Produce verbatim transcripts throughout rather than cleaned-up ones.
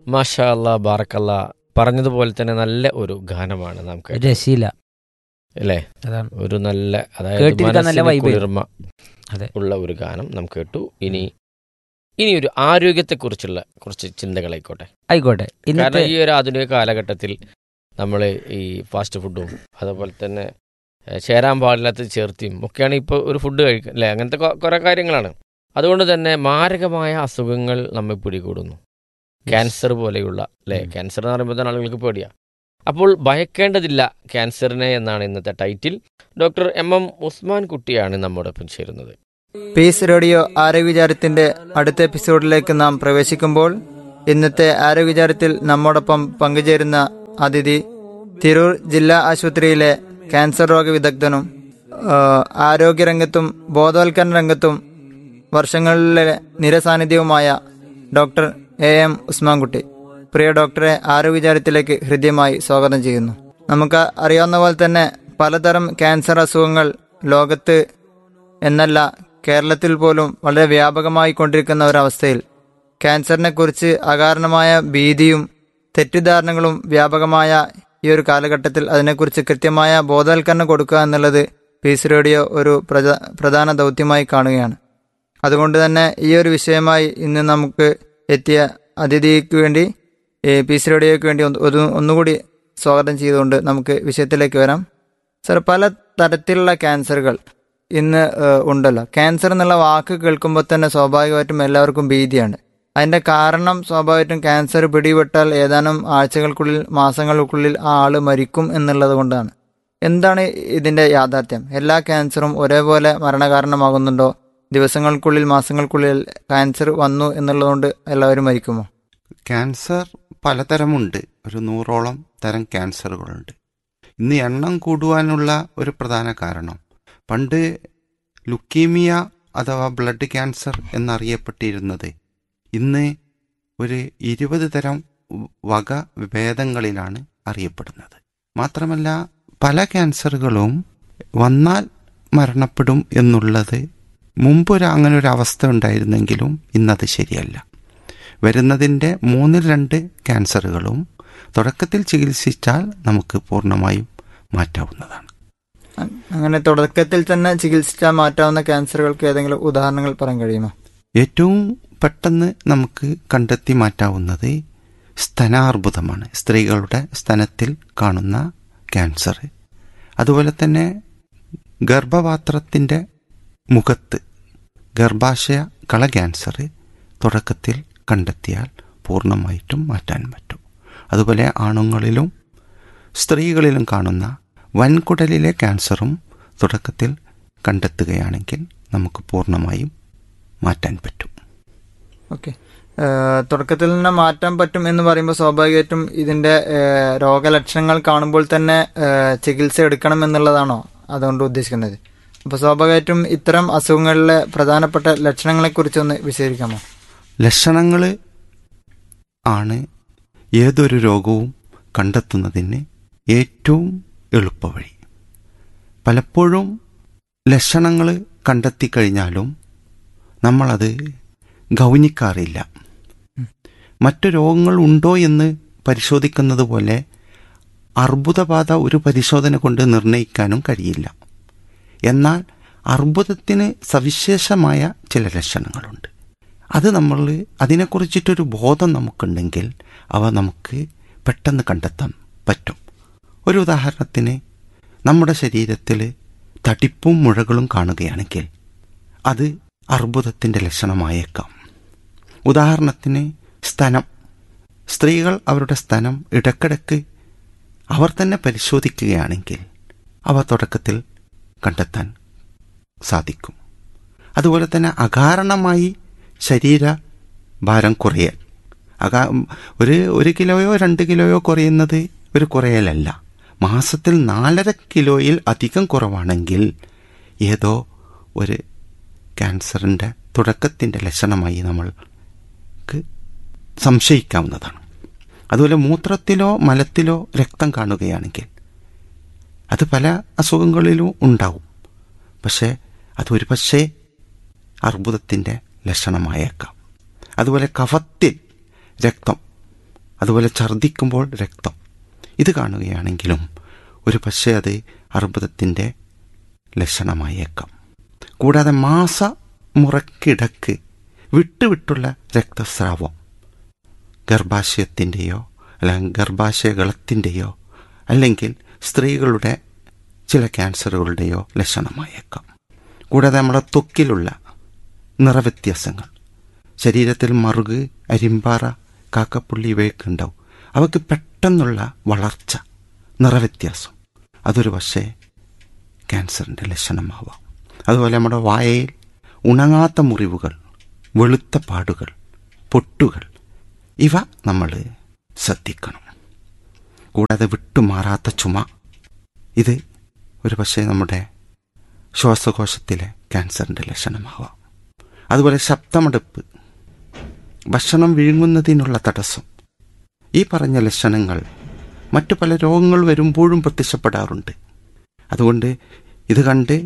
മാഷാ അല്ലാ ബാറക്കല്ലാ. പറഞ്ഞതുപോലെ തന്നെ നല്ല ഒരു ഗാനമാണ് നാം കേട്ടത്. രശീല അല്ലേ? അതാണ് ഒരു നല്ല, അതായത് കേട്ടിരിക്കാൻ നല്ല മനസ്സിന് vibe. കുളിർമ അതെ. ഉള്ള ഒരു ഗാനം നാം കേട്ടു. ഇനി ഇനി ഒരു ആരോഗ്യത്തെക്കുറിച്ചുള്ള കുറച്ച് ചിന്തകളായിക്കോട്ടെ. ആയിക്കോട്ടെ. ഇന്നത്തെ കാരണം ഈ ഒരു ആധുനിക കാലഘട്ടത്തിൽ നമ്മൾ ഈ ഫാസ്റ്റ് ഫുഡും അതുപോലെ തന്നെ ഏഹ്, ചേരാൻ പാടില്ലാത്ത ചേർത്തിയും ഒക്കെയാണ് ഇപ്പോൾ ഒരു ഫുഡ് കഴിക്കുക അല്ലേ? അങ്ങനത്തെ കൊ- കുറേ കാര്യങ്ങളാണ്. അതുകൊണ്ട് തന്നെ മാരകമായ അസുഖങ്ങൾ നമ്മെ പിടികൂടുന്നു. ക്യാൻസർ പോലെയുള്ള അല്ലേ? ഉം. ക്യാൻസർ എന്ന് പറയുമ്പോൾ തന്നെ ആളുകൾക്ക് പേടിയാ. അപ്പോൾ ഭയക്കേണ്ടതില്ല ക്യാൻസറിനെ എന്നാണ് ഇന്നത്തെ title. Doctor M M Usman കുട്ടിയാണ് നമ്മോടൊപ്പം ചേരുന്നത്. പീസ് റേഡിയോ ആരോഗ്യവിചാരത്തിന്റെ അടുത്ത എപ്പിസോഡിലേക്ക് നാം പ്രവേശിക്കുമ്പോൾ ഇന്നത്തെ ആരോഗ്യവിചാരത്തിൽ നമ്മോടൊപ്പം പങ്കുചേരുന്ന അതിഥി തിരൂർ ജില്ലാ ആശുപത്രിയിലെ ക്യാൻസർ രോഗ വിദഗ്ധനും ആ, ആരോഗ്യരംഗത്തും ബോധവൽക്കരണ രംഗത്തും വർഷങ്ങളിലെ നിരസാന്നിധ്യവുമായ ഡോക്ടർ എ എം ഉസ്മാൻകുട്ടി. പ്രിയ ഡോക്ടറെ ആരോഗ്യവിചാരത്തിലേക്ക് ഹൃദ്യമായി സ്വാഗതം ചെയ്യുന്നു. നമുക്ക് അറിയാവുന്ന പോലെ തന്നെ പലതരം ക്യാൻസർ അസുഖങ്ങൾ ലോകത്ത് എന്നല്ല കേരളത്തിൽ പോലും വളരെ വ്യാപകമായി കൊണ്ടിരിക്കുന്ന ഒരവസ്ഥയിൽ ക്യാൻസറിനെ കുറിച്ച് അകാരണമായ ഭീതിയും തെറ്റിദ്ധാരണകളും വ്യാപകമായ ഈ ഒരു കാലഘട്ടത്തിൽ അതിനെക്കുറിച്ച് കൃത്യമായ ബോധവൽക്കരണം കൊടുക്കുക എന്നുള്ളത് പീസ് റേഡിയോ ഒരു പ്രധ- പ്രധാന ദൗത്യമായി കാണുകയാണ്. അതുകൊണ്ട് തന്നെ ഈ ഒരു വിഷയമായി ഇന്ന് നമുക്ക് എത്തിയ അതിഥിക്ക് വേണ്ടി ഈ പീസ് റേഡിയോയ്ക്ക് വേണ്ടി ഒന്ന് ഒരു ഒന്നുകൂടി സ്വാഗതം ചെയ്തുകൊണ്ട് നമുക്ക് വിഷയത്തിലേക്ക് വരാം. സർ, പല തരത്തിലുള്ള ക്യാൻസറുകൾ ഇന്ന് ഏഹ്, ഉണ്ടല്ലോ. ക്യാൻസർ എന്നുള്ള വാക്ക് കേൾക്കുമ്പോൾ തന്നെ സ്വാഭാവികമായിട്ടും എല്ലാവർക്കും ഭീതിയാണ്. അതിന്റെ കാരണം സ്വാഭാവികമായിട്ടും ക്യാൻസർ പിടിപെട്ടാൽ ഏതാനും ആഴ്ചകൾക്കുള്ളിൽ മാസങ്ങൾക്കുള്ളിൽ ആ ആള് മരിക്കും എന്നുള്ളത് കൊണ്ടാണ്. എന്താണ് ഇതിന്റെ യാഥാർത്ഥ്യം? എല്ലാ ക്യാൻസറും ഒരേപോലെ മരണകാരണമാകുന്നുണ്ടോ? ദിവസങ്ങൾക്കുള്ളിൽ മാസങ്ങൾക്കുള്ളിൽ ക്യാൻസർ വന്നു എന്നുള്ളതുകൊണ്ട് എല്ലാവരും മരിക്കുമോ? ക്യാൻസർ പലതരമുണ്ട്. ഒരു നൂറോളം തരം ക്യാൻസറുകളുണ്ട്. ഇന്ന് എണ്ണം കൂടുവാനുള്ള ഒരു പ്രധാന കാരണം, പണ്ട് ലുക്കീമിയ അഥവാ ബ്ലഡ് ക്യാൻസർ എന്നറിയപ്പെട്ടിരുന്നത് ഇന്ന് ഒരു ഇരുപത് തരം വക ഭേദങ്ങളിലാണ് അറിയപ്പെടുന്നത്. മാത്രമല്ല പല ക്യാൻസറുകളും വന്നാൽ മരണപ്പെടും എന്നുള്ളത് മുമ്പൊരു അങ്ങനെ ഒരു അവസ്ഥ ഉണ്ടായിരുന്നെങ്കിലും ഇന്നത് ശരിയല്ല. വരുന്നതിൻ്റെ മൂന്നിൽ രണ്ട് ക്യാൻസറുകളും തുടക്കത്തിൽ ചികിത്സിച്ചാൽ നമുക്ക് പൂർണ്ണമായും മാറ്റാവുന്നതാണ്. അ- അങ്ങനെ തുടക്കത്തിൽ തന്നെ ചികിത്സിച്ചാൽ മാറ്റാവുന്ന ക്യാൻസറുകൾക്ക് ഏതെങ്കിലും ഉദാഹരണങ്ങൾ പറയാൻ കഴിയുമോ? ഏറ്റവും പെട്ടെന്ന് നമുക്ക് കണ്ടെത്തി മാറ്റാവുന്നത് സ്തനാർബുദമാണ്. സ്ത്രീകളുടെ സ്തനത്തിൽ കാണുന്ന ക്യാൻസർ. അതുപോലെ തന്നെ ഗർഭപാത്രത്തിൻ്റെ മുഖത്ത് ഗർഭാശയ കള ക്യാൻസർ തുടക്കത്തിൽ കണ്ടെത്തിയാൽ പൂർണ്ണമായിട്ടും മാറ്റാൻ പറ്റും. അതുപോലെ ആണുങ്ങളിലും സ്ത്രീകളിലും കാണുന്ന വൻകുടലിലെ ക്യാൻസറും തുടക്കത്തിൽ കണ്ടെത്തുകയാണെങ്കിൽ നമുക്ക് പൂർണ്ണമായും മാറ്റാൻ പറ്റും. ഓക്കെ. തുടക്കത്തിൽ തന്നെ മാറ്റാൻ പറ്റും എന്ന് പറയുമ്പോൾ സ്വാഭാവികമായിട്ടും ഇതിന്റെ ഏഹ്, രോഗലക്ഷണങ്ങൾ കാണുമ്പോൾ തന്നെ ഏഹ്, ചികിത്സ എടുക്കണം എന്നുള്ളതാണോ അതുകൊണ്ട് ഉദ്ദേശിക്കുന്നത്? അപ്പോൾ സ്വാഭാവികമായിട്ടും ഇത്തരം അസുഖങ്ങളിലെ പ്രധാനപ്പെട്ട ലക്ഷണങ്ങളെ കുറിച്ചൊന്ന് വിശദീകരിക്കാമോ? ലക്ഷണങ്ങൾ ആണ് ഏതൊരു രോഗവും കണ്ടെത്തുന്നതിന് ഏറ്റവും എളുപ്പവഴി. പലപ്പോഴും ലക്ഷണങ്ങൾ കണ്ടെത്തിക്കഴിഞ്ഞാലും നമ്മളത് ഗൗനിക്കാറില്ല. മറ്റു രോഗങ്ങൾ ഉണ്ടോ എന്ന് പരിശോധിക്കുന്നത് പോലെ അർബുദബാധ ഒരു പരിശോധന കൊണ്ട് നിർണ്ണയിക്കാനും കഴിയില്ല. എന്നാൽ അർബുദത്തിന് സവിശേഷമായ ചില ലക്ഷണങ്ങളുണ്ട്. അത് നമ്മൾ അതിനെക്കുറിച്ചിട്ടൊരു ബോധം നമുക്കുണ്ടെങ്കിൽ അവ നമുക്ക് പെട്ടെന്ന് കണ്ടെത്താൻ പറ്റും. ഒരു ഉദാഹരണത്തിന്, നമ്മുടെ ശരീരത്തിൽ തടിപ്പും മുഴകളും കാണുകയാണെങ്കിൽ അത് അർബുദത്തിൻ്റെ ലക്ഷണമായേക്കാം. ഉദാഹരണത്തിന് സ്തനം. സ്ത്രീകൾ അവരുടെ സ്തനം ഇടയ്ക്കിടയ്ക്ക് അവർ തന്നെ പരിശോധിക്കുകയാണെങ്കിൽ അവ തുടക്കത്തിൽ കണ്ടെത്താൻ സാധിക്കും. അതുപോലെ തന്നെ അകാരണമായി ശരീര ഭാരം കുറയൽ. അകാ ഒരു ഒരു കിലോയോ രണ്ട് കിലോയോ കുറയുന്നത് ഒരു കുറയലല്ല. മാസത്തിൽ നാലര കിലോയിൽ അധികം കുറവാണെങ്കിൽ ഏതോ ഒരു ക്യാൻസറിൻ്റെ തുടക്കത്തിൻ്റെ ലക്ഷണമായി നമ്മൾക്ക് സംശയിക്കാവുന്നതാണ്. അതുപോലെ മൂത്രത്തിലോ മലത്തിലോ രക്തം കാണുകയാണെങ്കിൽ അത് പല അസുഖങ്ങളിലും ഉണ്ടാവും. പക്ഷേ അതൊരു പക്ഷേ അർബുദത്തിൻ്റെ ലക്ഷണമായേക്കാം. അതുപോലെ കഫത്തിൽ രക്തം അതുപോലെ ഛർദ്ദിക്കുമ്പോൾ രക്തം, ഇത് കാണുകയാണെങ്കിലും ഒരു പക്ഷേ അത് അർബുദത്തിൻ്റെ ലക്ഷണമായേക്കാം. കൂടാതെ മാസമുറക്കിടക്ക് വിട്ടുവിട്ടുള്ള രക്തസ്രാവം ഗർഭാശയത്തിൻ്റെയോ അല്ലെങ്കിൽ ഗർഭാശയകളത്തിൻ്റെയോ അല്ലെങ്കിൽ സ്ത്രീകളുടെ ചില ക്യാൻസറുകളുടെയോ ലക്ഷണമായേക്കാം. കൂടാതെ നമ്മുടെ ത്വക്കിലുള്ള നിറവ്യത്യാസങ്ങൾ, ശരീരത്തിൽ മറുക്, അരിമ്പാറ, കാക്കപ്പുള്ളി ഇവയൊക്കെ ഉണ്ടാവും. അവയ്ക്ക് പെട്ടെന്നുള്ള വളർച്ച, നിറവ്യത്യാസം, അതൊരു പക്ഷേ ക്യാൻസറിൻ്റെ ലക്ഷണമാവാം. അതുപോലെ നമ്മുടെ വായയിൽ ഉണങ്ങാത്ത മുറിവുകൾ, വെളുത്ത പാടുകൾ, പൊട്ടുകൾ, ഇവ നമ്മൾ ശ്രദ്ധിക്കണം. കൂടാതെ വിട്ടുമാറാത്ത ചുമ, ഇത് ഒരു പക്ഷേ നമ്മുടെ ശ്വാസകോശത്തിലെ ക്യാൻസറിൻ്റെ ലക്ഷണമാവാം. അതുപോലെ ശബ്ദമടുപ്പ്, ഭക്ഷണം വിഴുങ്ങുന്നതിനുള്ള തടസ്സം, ഈ പറഞ്ഞ ലക്ഷണങ്ങൾ മറ്റു പല രോഗങ്ങൾ വരുമ്പോഴും പ്രത്യക്ഷപ്പെടാറുണ്ട്. അതുകൊണ്ട് ഇത് കണ്ട്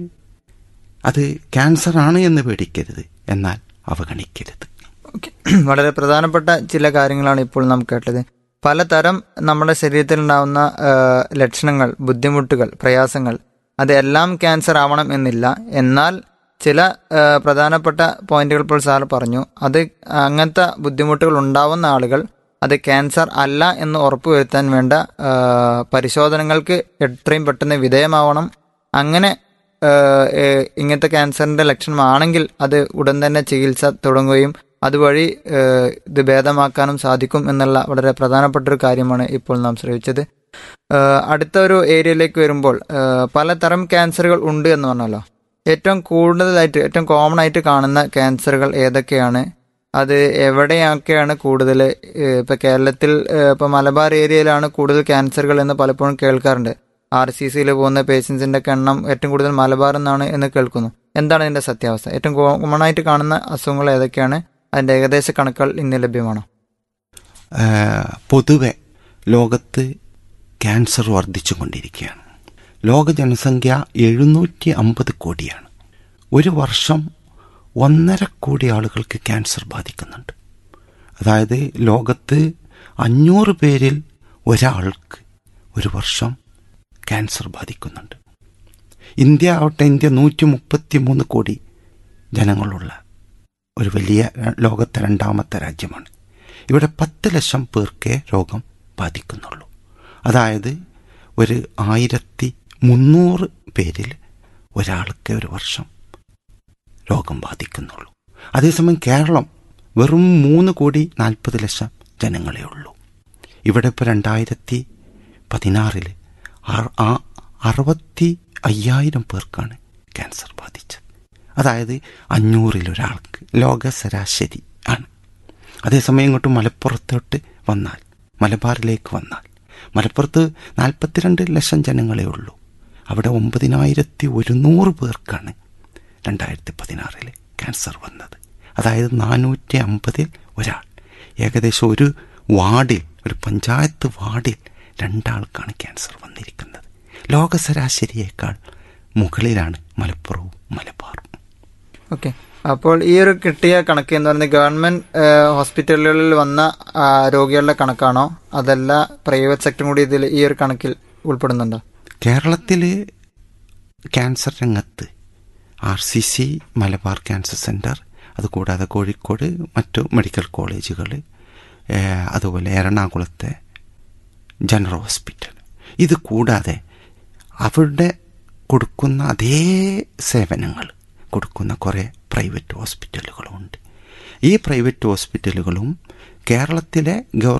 അത് ക്യാൻസറാണ് എന്ന് പേടിക്കരുത്, എന്നാൽ അവഗണിക്കരുത്. ഓക്കെ, വളരെ പ്രധാനപ്പെട്ട ചില കാര്യങ്ങളാണ് ഇപ്പോൾ നാം കേട്ടത്. പലതരം നമ്മുടെ ശരീരത്തിൽ ഉണ്ടാകുന്ന ലക്ഷണങ്ങൾ, ബുദ്ധിമുട്ടുകൾ, പ്രയാസങ്ങൾ, അതെല്ലാം ക്യാൻസർ ആവണം എന്നില്ല. എന്നാൽ ചില പ്രധാനപ്പെട്ട പോയിന്റുകൾ ഇപ്പോൾ സാർ പറഞ്ഞു. അത് അങ്ങനത്തെ ബുദ്ധിമുട്ടുകൾ ഉണ്ടാവുന്ന ആളുകൾ അത് ക്യാൻസർ അല്ല എന്ന് ഉറപ്പുവരുത്താൻ വേണ്ട പരിശോധനകൾക്ക് എത്രയും പെട്ടെന്ന് വിധേയമാവണം. അങ്ങനെ ഇങ്ങനത്തെ ക്യാൻസറിൻ്റെ ലക്ഷണമാണെങ്കിൽ അത് ഉടൻ തന്നെ ചികിത്സ തുടങ്ങുകയും അതുവഴി ഇത് ഭേദമാക്കാനും സാധിക്കും എന്നുള്ള വളരെ പ്രധാനപ്പെട്ട ഒരു കാര്യമാണ് ഇപ്പോൾ നാം ശ്രമിച്ചത്. അടുത്ത ഒരു ഏരിയയിലേക്ക് വരുമ്പോൾ പലതരം ക്യാൻസറുകൾ ഉണ്ട് എന്ന് പറഞ്ഞല്ലോ. ഏറ്റവും കൂടുതലായിട്ട് ഏറ്റവും കോമൺ ആയിട്ട് കാണുന്ന ക്യാൻസറുകൾ ഏതൊക്കെയാണ്? അത് എവിടെയൊക്കെയാണ് കൂടുതൽ? ഇപ്പം കേരളത്തിൽ ഇപ്പം മലബാർ ഏരിയയിലാണ് കൂടുതൽ ക്യാൻസറുകൾ എന്ന് പലപ്പോഴും കേൾക്കാറുണ്ട്. ആർ സി സിയിൽ പോകുന്ന പേഷ്യൻസിൻ്റെ ഒക്കെ എണ്ണം ഏറ്റവും കൂടുതൽ മലബാർ എന്നാണ് എന്ന് കേൾക്കുന്നു. എന്താണ് ഇതിൻ്റെ സത്യാവസ്ഥ? ഏറ്റവും കോമൺ ആയിട്ട് കാണുന്ന അസുഖങ്ങൾ ഏതൊക്കെയാണ്? അതിൻ്റെ ഏകദേശ കണക്കുകൾ ഇന്ന് ലഭ്യമാണോ? പൊതുവെ ലോകത്ത് ക്യാൻസർ വർദ്ധിച്ചു കൊണ്ടിരിക്കുകയാണ്. ലോക ജനസംഖ്യ എഴുന്നൂറ്റി അമ്പത് കോടിയാണ്. ഒരു വർഷം ഒന്നര കോടി ആളുകൾക്ക് ക്യാൻസർ ബാധിക്കുന്നുണ്ട്. അതായത് ലോകത്ത് അഞ്ഞൂറ് പേരിൽ ഒരാൾക്ക് ഒരു വർഷം ക്യാൻസർ ബാധിക്കുന്നുണ്ട്. ഇന്ത്യ ആവട്ടെ, ഇന്ത്യ നൂറ്റി മുപ്പത്തി മൂന്ന് കോടി ജനങ്ങളുള്ള ഒരു വലിയ ലോകത്തെ രണ്ടാമത്തെ രാജ്യമാണ്. ഇവിടെ പത്ത് ലക്ഷം പേർക്കേ രോഗം ബാധിക്കുന്നുള്ളൂ. അതായത് ഒരു ആയിരത്തി മുന്നൂറ് പേരിൽ ഒരാൾക്ക് ഒരു വർഷം രോഗം ബാധിക്കുന്നുള്ളൂ. അതേസമയം കേരളം വെറും മൂന്ന് കോടി നാൽപ്പത് ലക്ഷം ജനങ്ങളേ ഉള്ളൂ. ഇവിടെ ഇപ്പോൾ രണ്ടായിരത്തി പതിനാറിൽ ആ അറുപത്തി അയ്യായിരം പേർക്കാണ് ക്യാൻസർ ബാധിച്ചത്. അതായത് അഞ്ഞൂറിലൊരാൾക്ക് ലോക ശരാശരി ആണ്. അതേസമയം ഇങ്ങോട്ട് മലപ്പുറത്തോട്ട് വന്നാൽ, മലബാറിലേക്ക് വന്നാൽ, മലപ്പുറത്ത് നാൽപ്പത്തിരണ്ട് ലക്ഷം ജനങ്ങളേ ഉള്ളൂ. അവിടെ ഒമ്പതിനായിരത്തി ഒരുന്നൂറ് പേർക്കാണ് രണ്ടായിരത്തി പതിനാറിൽ ക്യാൻസർ വന്നത്. അതായത് നാനൂറ്റി അമ്പതിൽ ഒരാൾ. ഏകദേശം ഒരു വാർഡിൽ, ഒരു പഞ്ചായത്ത് വാർഡിൽ രണ്ടാൾക്കാണ് ക്യാൻസർ വന്നിരിക്കുന്നത്. ലോക ശരാശരിയേക്കാൾ മുകളിലാണ് മലപ്പുറവും മലബാറും. ഓക്കെ, അപ്പോൾ ഈ ഒരു കിട്ടിയ കണക്ക് എന്ന് പറയുന്നത് ഗവൺമെന്റ് ഹോസ്പിറ്റലുകളിൽ വന്ന രോഗികളുടെ കണക്കാണോ, അതല്ല പ്രൈവറ്റ് സെക്ടറും കൂടി ഇതിൽ ഈ ഒരു കണക്കിൽ ഉൾപ്പെടുന്നുണ്ടോ? കേരളത്തിൽ ക്യാൻസർ രംഗത്ത് R C C, Malabar cancer centre, അതുകൂടാതെ കോഴിക്കോട് മറ്റു മെഡിക്കൽ കോളേജുകൾ, അതുപോലെ എറണാകുളത്തെ ജനറൽ ഹോസ്പിറ്റൽ, ഇത് കൂടാതെ അവരുടെ കൊടുക്കുന്ന അതേ സേവനങ്ങൾ കൊടുക്കുന്ന കുറേ പ്രൈവറ്റ് ഹോസ്പിറ്റലുകളുമുണ്ട്. ഈ പ്രൈവറ്റ് ഹോസ്പിറ്റലുകളും കേരളത്തിലെ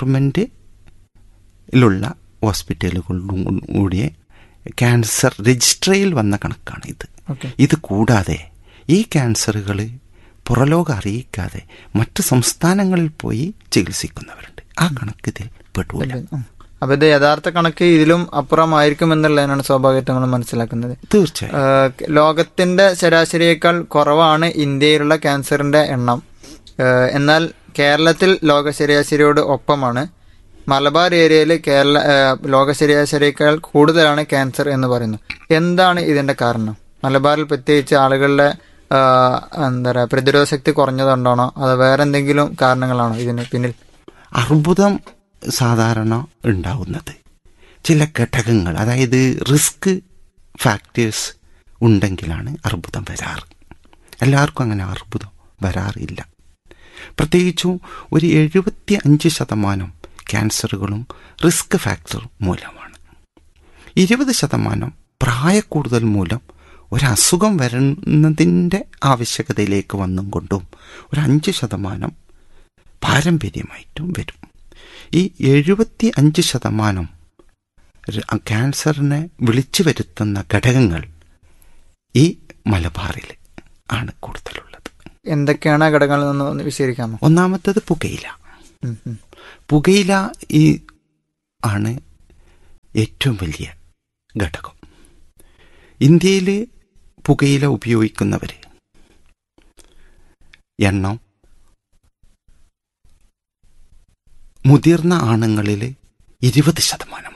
ഗവൺമെൻറ്റിലുള്ള ഹോസ്പിറ്റലുകളിലും കൂടിയ ക്യാൻസർ രജിസ്ട്രിയിൽ വന്ന കണക്കാണ് ഇത്. ഇത് കൂടാതെ ഈ ക്യാൻസറുകൾ പുറലോകം അറിയിക്കാതെ മറ്റ് സംസ്ഥാനങ്ങളിൽ പോയി ചികിത്സിക്കുന്നവരുണ്ട്. ആ കണക്ക് ഇതിൽ പെട്ടില്ല. അപ്പൊ ഇത് യഥാർത്ഥ കണക്ക് ഇതിലും അപ്പുറമായിരിക്കും എന്നുള്ളതാണ് സ്വാഭാവികമായിട്ടും നമ്മൾ മനസ്സിലാക്കുന്നത്. തീർച്ചയായും ലോകത്തിന്റെ ശരാശരിയേക്കാൾ കുറവാണ് ഇന്ത്യയിലുള്ള ക്യാൻസറിന്റെ എണ്ണം. എന്നാൽ കേരളത്തിൽ ലോക ശരാശരിയോട് ഒപ്പമാണ്. മലബാർ ഏരിയയിൽ കേരള ലോക ശരാശരിയേക്കാൾ കൂടുതലാണ് ക്യാൻസർ എന്ന് പറയുന്നു. എന്താണ് ഇതിന്റെ കാരണം? മലബാറിൽ പ്രത്യേകിച്ച് ആളുകളുടെ എന്താ പറയുക പ്രതിരോധ ശക്തി കുറഞ്ഞതുകൊണ്ടാണോ അതോ വേറെ എന്തെങ്കിലും കാരണങ്ങളാണോ ഇതിന് പിന്നിൽ? അർബുദം സാധാരണ ഉണ്ടാവുന്നത് ചില ഘടകങ്ങൾ, അതായത് റിസ്ക് ഫാക്ടേഴ്സ് ഉണ്ടെങ്കിലാണ് അർബുദം വരാറ്. എല്ലാവർക്കും അങ്ങനെ അർബുദം വരാറില്ല. പ്രത്യേകിച്ചും ഒരു എഴുപത്തി അഞ്ച് ശതമാനം ക്യാൻസറുകളും റിസ്ക് ഫാക്ടർ മൂലമാണ്. ഇരുപത് ശതമാനം പ്രായക്കൂടുതൽ മൂലം ഒരസുഖം വരുന്നതിൻ്റെ ആവശ്യകതയിലേക്ക് വന്നും കൊണ്ടും ഒരു അഞ്ച് ശതമാനം പാരമ്പര്യമായിട്ടും വരും. ഈ എഴുപത്തി അഞ്ച് ശതമാനം ക്യാൻസറിനെ വിളിച്ചു വരുത്തുന്ന ഘടകങ്ങൾ ഈ മലബാറിൽ ആണ് കൂടുതലുള്ളത്. എന്തൊക്കെയാണ് ആ ഘടകങ്ങൾ എന്ന് വിശദീകരിക്കാമോ? ഒന്നാമത്തേത് പുകയില. പുകയില ഈ ആണ് ഏറ്റവും വലിയ ഘടകം. ഇന്ത്യയിൽ പുകയില ഉപയോഗിക്കുന്നവർ എണ്ണം മുതിർന്ന ആണുങ്ങളിൽ ഇരുപത് ശതമാനമാണ്.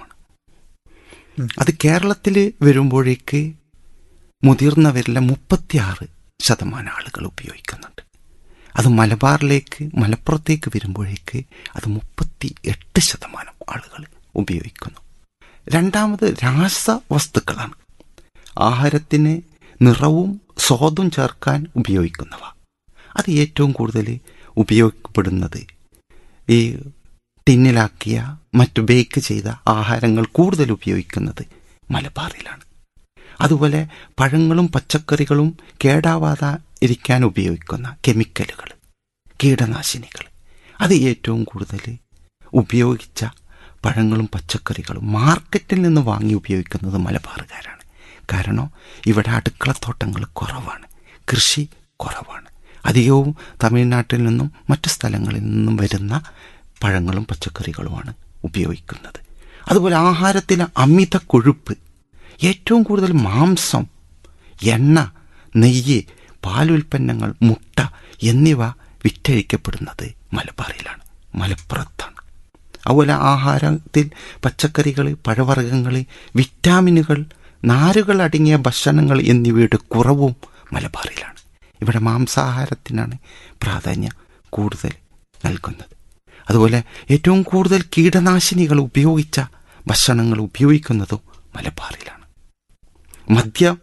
അത് കേരളത്തിൽ വരുമ്പോഴേക്ക് മുതിർന്നവരിലെ മുപ്പത്തിയാറ് ശതമാനം ആളുകൾ ഉപയോഗിക്കുന്നുണ്ട്. അത് മലബാറിലേക്ക് മലപ്പുറത്തേക്ക് വരുമ്പോഴേക്ക് അത് മുപ്പത്തി എട്ട് ശതമാനം ആളുകൾ ഉപയോഗിക്കുന്നു. രണ്ടാമത് രാസവസ്തുക്കളാണ്. ആഹാരത്തിന് നിറവും സ്വാദും ചേർക്കാൻ ഉപയോഗിക്കുന്നവ. അത് ഏറ്റവും കൂടുതൽ ഉപയോഗപ്പെടുന്നത് ഈ ടിന്നിലാക്കിയ മറ്റു ബേക്ക് ചെയ്ത ആഹാരങ്ങൾ കൂടുതൽ ഉപയോഗിക്കുന്നത് മലബാറിലാണ്. അതുപോലെ പഴങ്ങളും പച്ചക്കറികളും കേടാവാതെ ഇരിക്കാൻ ഉപയോഗിക്കുന്ന കെമിക്കലുകൾ, കീടനാശിനികൾ, അത് ഏറ്റവും കൂടുതൽ ഉപയോഗിച്ച പഴങ്ങളും പച്ചക്കറികളും മാർക്കറ്റിൽ നിന്ന് വാങ്ങി ഉപയോഗിക്കുന്നത് മലബാറുകാരാണ്. കാരണം ഇവിടെ അടുക്കളത്തോട്ടങ്ങൾ കുറവാണ്, കൃഷി കുറവാണ്. അധികവും തമിഴ്നാട്ടിൽ നിന്നും മറ്റു സ്ഥലങ്ങളിൽ നിന്നും വരുന്ന പഴങ്ങളും പച്ചക്കറികളുമാണ് ഉപയോഗിക്കുന്നത്. അതുപോലെ ആഹാരത്തിലെ അമിത കൊഴുപ്പ്, ഏറ്റവും കൂടുതൽ മാംസം, എണ്ണ, നെയ്യ്, പാലുൽപ്പന്നങ്ങൾ, മുട്ട എന്നിവ വിറ്റഴിക്കപ്പെടുന്നത് മലബാറിലാണ്, മലപ്പുറത്താണ്. അതുപോലെ ആഹാരത്തിൽ പച്ചക്കറികൾ, പഴവർഗ്ഗങ്ങൾ, വിറ്റാമിനുകൾ, നാരുകൾ അടങ്ങിയ ഭക്ഷണങ്ങൾ എന്നിവയുടെ കുറവും മലബാറിലാണ്. ഇവിടെ മാംസാഹാരത്തിനാണ് പ്രാധാന്യം കൂടുതൽ നൽകുന്നത്. അതുപോലെ ഏറ്റവും കൂടുതൽ കീടനാശിനികൾ ഉപയോഗിച്ച ഭക്ഷണങ്ങൾ ഉപയോഗിക്കുന്നതും മലബാറിലാണ്. മദ്യം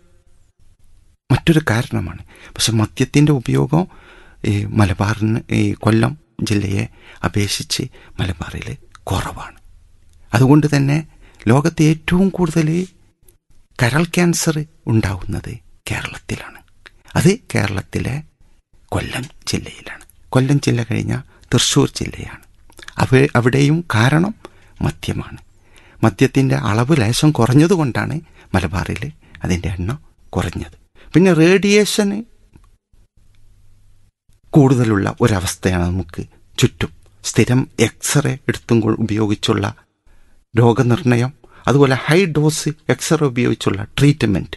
മറ്റൊരു കാരണമാണ്. പക്ഷെ മദ്യത്തിൻ്റെ ഉപയോഗം ഈ മലബാറിന് ഈ കൊല്ലം ജില്ലയെ അപേക്ഷിച്ച് മലബാറിൽ കുറവാണ്. അതുകൊണ്ട് തന്നെ ലോകത്തെ ഏറ്റവും കൂടുതൽ കരൾ ക്യാൻസർ ഉണ്ടാവുന്നത് കേരളത്തിലാണ്. അത് കേരളത്തിലെ കൊല്ലം ജില്ലയിലാണ്. കൊല്ലം ജില്ല കഴിഞ്ഞാൽ തൃശ്ശൂർ ജില്ലയാണ്. അവ അവിടെയും കാരണം മദ്യമാണ്. മദ്യത്തിൻ്റെ അളവ് ലേശം കുറഞ്ഞതുകൊണ്ടാണ് മലബാറിൽ അതിൻ്റെ എണ്ണം കുറഞ്ഞത്. പിന്നെ റേഡിയേഷന് കൂടുതലുള്ള ഒരവസ്ഥയാണ് നമുക്ക് ചുറ്റും. സ്ഥിരം എക്സ്റേ എടുത്തും ഉപയോഗിച്ചുള്ള രോഗനിർണയം, അതുപോലെ ഹൈ ഡോസ് എക്സ്റേ ഉപയോഗിച്ചുള്ള ട്രീറ്റ്മെൻറ്റ്,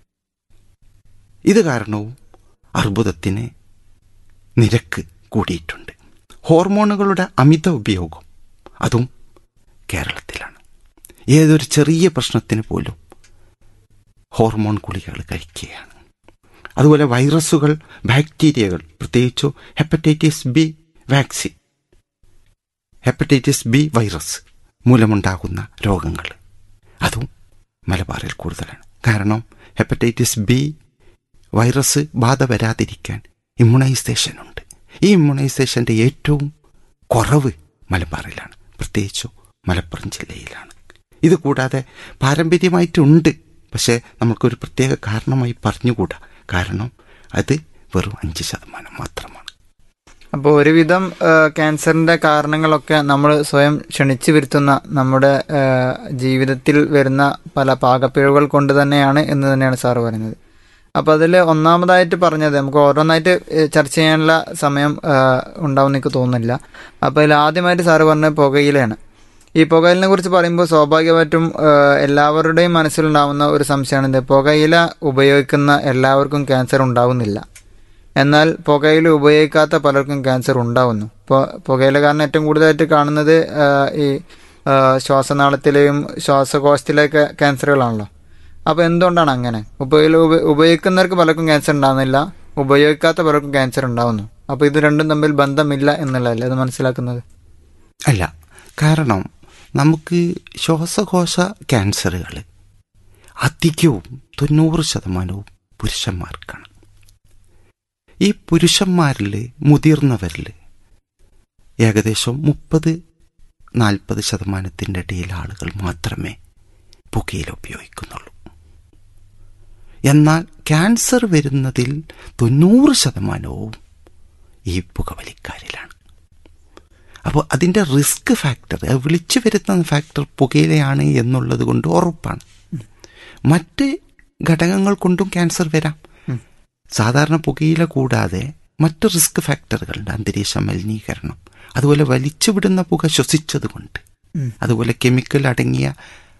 ഇത് കാരണവും അർബുദത്തിന് നിരക്ക് കൂടിയിട്ടുണ്ട്. ഹോർമോണുകളുടെ അമിത ഉപയോഗം അതും കേരളത്തിലാണ്. ഏതൊരു ചെറിയ പ്രശ്നത്തിന് പോലും ഹോർമോൺ ഗുളികകൾ കഴിക്കുകയാണ്. അതുപോലെ വൈറസുകൾ, ബാക്ടീരിയകൾ, പ്രത്യേകിച്ചു hepatitis B vaccine, hepatitis B virus മൂലമുണ്ടാകുന്ന രോഗങ്ങൾ അതും മലബാറിൽ കൂടുതലാണ്. കാരണം ഹെപ്പറ്റൈറ്റിസ് ബി വൈറസ് ബാധ വരാതിരിക്കാൻ ഇമ്മ്യൂണൈസേഷൻ ഉണ്ട്. ഈ ഇമ്മ്യൂണൈസേഷൻ്റെ ഏറ്റവും കുറവ് മലബാറിലാണ്, പ്രത്യേകിച്ചും മലപ്പുറം ജില്ലയിലാണ്. ഇത് കൂടാതെ പാരമ്പര്യമായിട്ടുണ്ട്, പക്ഷേ നമുക്കൊരു പ്രത്യേക കാരണമായി പറഞ്ഞുകൂടാ. കാരണം അത് വെറും അഞ്ച് ശതമാനം മാത്രമാണ്. അപ്പോൾ ഒരുവിധം ക്യാൻസറിൻ്റെ കാരണങ്ങളൊക്കെ നമ്മൾ സ്വയം ക്ഷണിച്ചു വരുത്തുന്ന നമ്മുടെ ജീവിതത്തിൽ വരുന്ന പല പാകപ്പിഴവുകൾ കൊണ്ട് തന്നെയാണ് എന്ന് തന്നെയാണ് സാറ് പറയുന്നത്. അപ്പോൾ അതിൽ ഒന്നാമതായിട്ട് പറഞ്ഞത് നമുക്ക് ഓരോന്നായിട്ട് ചർച്ച ചെയ്യാനുള്ള സമയം ഉണ്ടാവും എനിക്ക് തോന്നുന്നില്ല. അപ്പോൾ അതിൽ ആദ്യമായിട്ട് സാറ് പറഞ്ഞത് പുകയിലയാണ്. ഈ പുകയിലിനെ കുറിച്ച് പറയുമ്പോൾ സ്വാഭാവികമായിട്ടും എല്ലാവരുടെയും മനസ്സിലുണ്ടാവുന്ന ഒരു സംശയമാണ് ഇത്, പുകയില ഉപയോഗിക്കുന്ന എല്ലാവർക്കും ക്യാൻസർ ഉണ്ടാവുന്നില്ല, എന്നാൽ പുകയില ഉപയോഗിക്കാത്ത പലർക്കും ക്യാൻസർ ഉണ്ടാവുന്നു. ഇപ്പോൾ പുകയില കാരണം ഏറ്റവും കൂടുതലായിട്ട് കാണുന്നത് ഈ ശ്വാസനാളത്തിലെയും ശ്വാസകോശത്തിലെയൊക്കെ ക്യാൻസറുകളാണല്ലോ. അപ്പോൾ എന്തുകൊണ്ടാണ് അങ്ങനെ? പുകയില ഉപയോഗിക്കുന്നവർക്ക് പലർക്കും ക്യാൻസർ ഉണ്ടാകുന്നില്ല, ഉപയോഗിക്കാത്ത പലർക്കും ക്യാൻസർ ഉണ്ടാവുന്നു. അപ്പോൾ ഇത് രണ്ടും തമ്മിൽ ബന്ധമില്ല എന്നുള്ളതല്ലേ അത് മനസ്സിലാക്കുന്നത്? അല്ല, കാരണം നമുക്ക് ശ്വാസകോശ ക്യാൻസറുകൾ അധികവും തൊണ്ണൂറ് ശതമാനവും പുരുഷന്മാർക്കാണ്. ഈ പുരുഷന്മാരിൽ മുതിർന്നവരിൽ ഏകദേശം മുപ്പത് നാൽപ്പത് ശതമാനത്തിൻ്റെ ഇടയിൽ ആളുകൾ മാത്രമേ പുകയില ഉപയോഗിക്കുന്നുള്ളൂ. എന്നാൽ ക്യാൻസർ വരുന്നതിൽ തൊണ്ണൂറ് ശതമാനവും ഈ പുകവലിക്കാരിലാണ്. അപ്പോൾ അതിൻ്റെ റിസ്ക് ഫാക്ടർ, വിളിച്ചു വരുത്തുന്ന ഫാക്ടർ പുകയിലയാണ് എന്നുള്ളത് കൊണ്ട് ഉറപ്പാണ്. മറ്റ് ഘടകങ്ങൾ കൊണ്ടും ക്യാൻസർ വരാം. സാധാരണ പുകയില കൂടാതെ മറ്റ് റിസ്ക് ഫാക്ടറുകളുണ്ട്. അന്തരീക്ഷ മലിനീകരണം, അതുപോലെ വലിച്ചു വിടുന്ന പുക ശ്വസിച്ചത് കൊണ്ട്, അതുപോലെ കെമിക്കൽ അടങ്ങിയ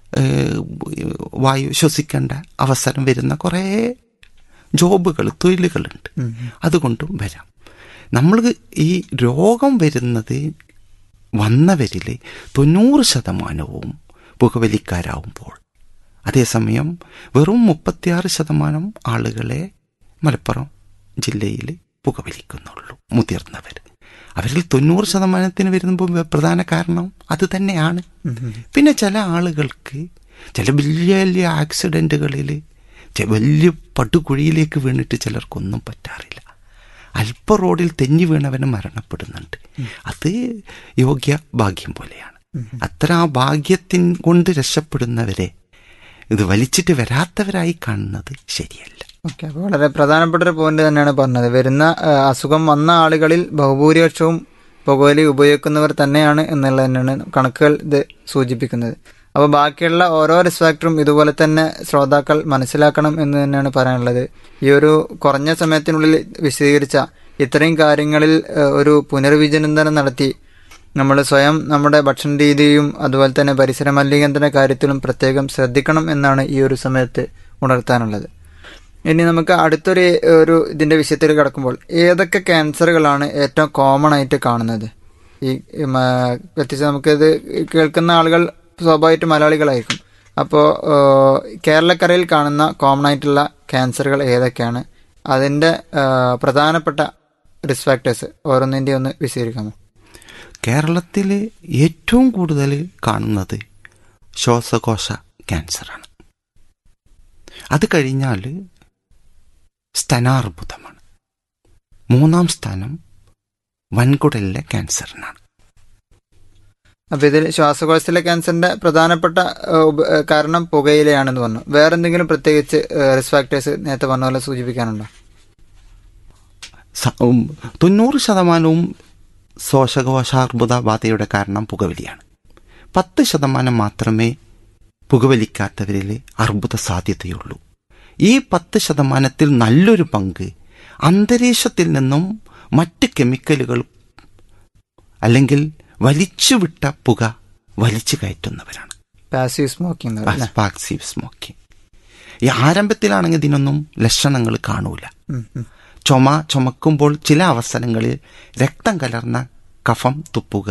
വായു ശ്വസിക്കേണ്ട അവസരം വരുന്ന കുറേ ജോബുകൾ, തൊഴിലുകളുണ്ട്. അതുകൊണ്ടും വരാം. നമ്മൾ ഈ രോഗം വരുന്നത് വന്നവരിൽ തൊണ്ണൂറ് ശതമാനവും പുകവലിക്കാരാവുമ്പോൾ, അതേസമയം വെറും മുപ്പത്തിയാറ് ശതമാനം ആളുകളെ മലപ്പുറം ജില്ലയിൽ പുകവലിക്കുന്നുള്ളൂ, മുതിർന്നവർ. അവരിൽ തൊണ്ണൂറ് ശതമാനത്തിന് വരുമ്പോൾ പ്രധാന കാരണം അത് തന്നെയാണ്. പിന്നെ ചില ആളുകൾക്ക് ചില വലിയ വലിയ ആക്സിഡൻറ്റുകളിൽ വലിയ പടുകുഴിയിലേക്ക് വീണിട്ട് ചിലർക്കൊന്നും പറ്റാറില്ല. അല്പ റോഡിൽ തെന്നി വീണവന് മരണപ്പെടുന്നുണ്ട്. അത് യോഗ്യ ഭാഗ്യം പോലെയാണ്. അത്ര ആ ഭാഗ്യത്തിൻ കൊണ്ട് രക്ഷപ്പെടുന്നവരെ ഇത് വലിച്ചിട്ട് വരാത്തവരായി കാണുന്നത് ശരിയല്ല. ഓക്കെ, അപ്പോൾ വളരെ പ്രധാനപ്പെട്ട ഒരു പോയിന്റ് തന്നെയാണ് പറഞ്ഞത്. വരുന്ന അസുഖം വന്ന ആളുകളിൽ ബഹുഭൂരിപക്ഷവും പുകവലി ഉപയോഗിക്കുന്നവർ തന്നെയാണ് എന്നുള്ളത് തന്നെയാണ് കണക്കുകൾ ഇത് സൂചിപ്പിക്കുന്നത്. അപ്പോൾ ബാക്കിയുള്ള ഓരോ റിസ്ക് ഫാക്ടറും ഇതുപോലെ തന്നെ ശ്രോതാക്കൾ മനസ്സിലാക്കണം എന്ന് തന്നെയാണ് പറയാനുള്ളത്. ഈ ഒരു കുറഞ്ഞ സമയത്തിനുള്ളിൽ വിശദീകരിച്ച ഇത്രയും കാര്യങ്ങളിൽ ഒരു പുനർവിചിന്തനം നടത്തി നമ്മൾ സ്വയം നമ്മുടെ ഭക്ഷണ രീതിയും അതുപോലെ തന്നെ പരിസര മലിനീകരണ കാര്യത്തിലും പ്രത്യേകം ശ്രദ്ധിക്കണം എന്നാണ് ഈ ഒരു സമയത്ത് ഉണർത്താനുള്ളത്. ഇനി നമുക്ക് അടുത്തൊരു ഒരു ഇതിൻ്റെ വിഷയത്തിൽ കിടക്കുമ്പോൾ, ഏതൊക്കെ ക്യാൻസറുകളാണ് ഏറ്റവും കോമൺ ആയിട്ട് കാണുന്നത്? ഈ പ്രത്യേകിച്ച് നമുക്കിത് കേൾക്കുന്ന ആളുകൾ സ്വാഭാവികമായിട്ട് മലയാളികളായിരിക്കും. അപ്പോൾ കേരളക്കരയിൽ കാണുന്ന കോമൺ ആയിട്ടുള്ള ക്യാൻസറുകൾ ഏതൊക്കെയാണ്? അതിൻ്റെ പ്രധാനപ്പെട്ട റിസ്ക് ഫാക്ടേഴ്സ് ഓരോന്നിൻ്റെ ഒന്ന് വിശദീകരിക്കാമോ? കേരളത്തിൽ ഏറ്റവും കൂടുതൽ കാണുന്നത് ശ്വാസകോശ ക്യാൻസറാണ്. അത് കഴിഞ്ഞാൽ സ്തനാർബുദമാണ്. മൂന്നാം സ്ഥാനം വൻകുടലിലെ ക്യാൻസറിനാണ്. അപ്പോൾ ഇതിൽ ശ്വാസകോശത്തിലെ ക്യാൻസറിന്റെ പ്രധാനപ്പെട്ട കാരണം പുകയിലയാണെന്ന് പറഞ്ഞു. വേറെ എന്തെങ്കിലും പ്രത്യേകിച്ച് റിസ്ക് ഫാക്ടേഴ്സ് നേരത്തെ പറഞ്ഞ പോലെ സൂചിപ്പിക്കാനുണ്ടോ? തൊണ്ണൂറ് ശതമാനവും ശ്വാസകോശാർബുദ ബാധയുടെ കാരണം പുകവലിയാണ്. പത്ത് ശതമാനം മാത്രമേ പുകവലിക്കാത്തവരിൽ അർബുദ സാധ്യതയുള്ളൂ. ഈ പത്ത് ശതമാനത്തിൽ നല്ലൊരു പങ്ക് അന്തരീക്ഷത്തിൽ നിന്നും മറ്റ് കെമിക്കലുകൾ അല്ലെങ്കിൽ വലിച്ചുവിട്ട പുക വലിച്ചു കയറ്റുന്നവരാണ്. Passive smoking. Passive smoking. ഈ ആരംഭത്തിലാണെങ്കിൽ ഇതിനൊന്നും ലക്ഷണങ്ങൾ കാണൂല. ചുമ ചുമക്കുമ്പോൾ ചില അവസരങ്ങളിൽ രക്തം കലർന്ന കഫം തുപ്പുക,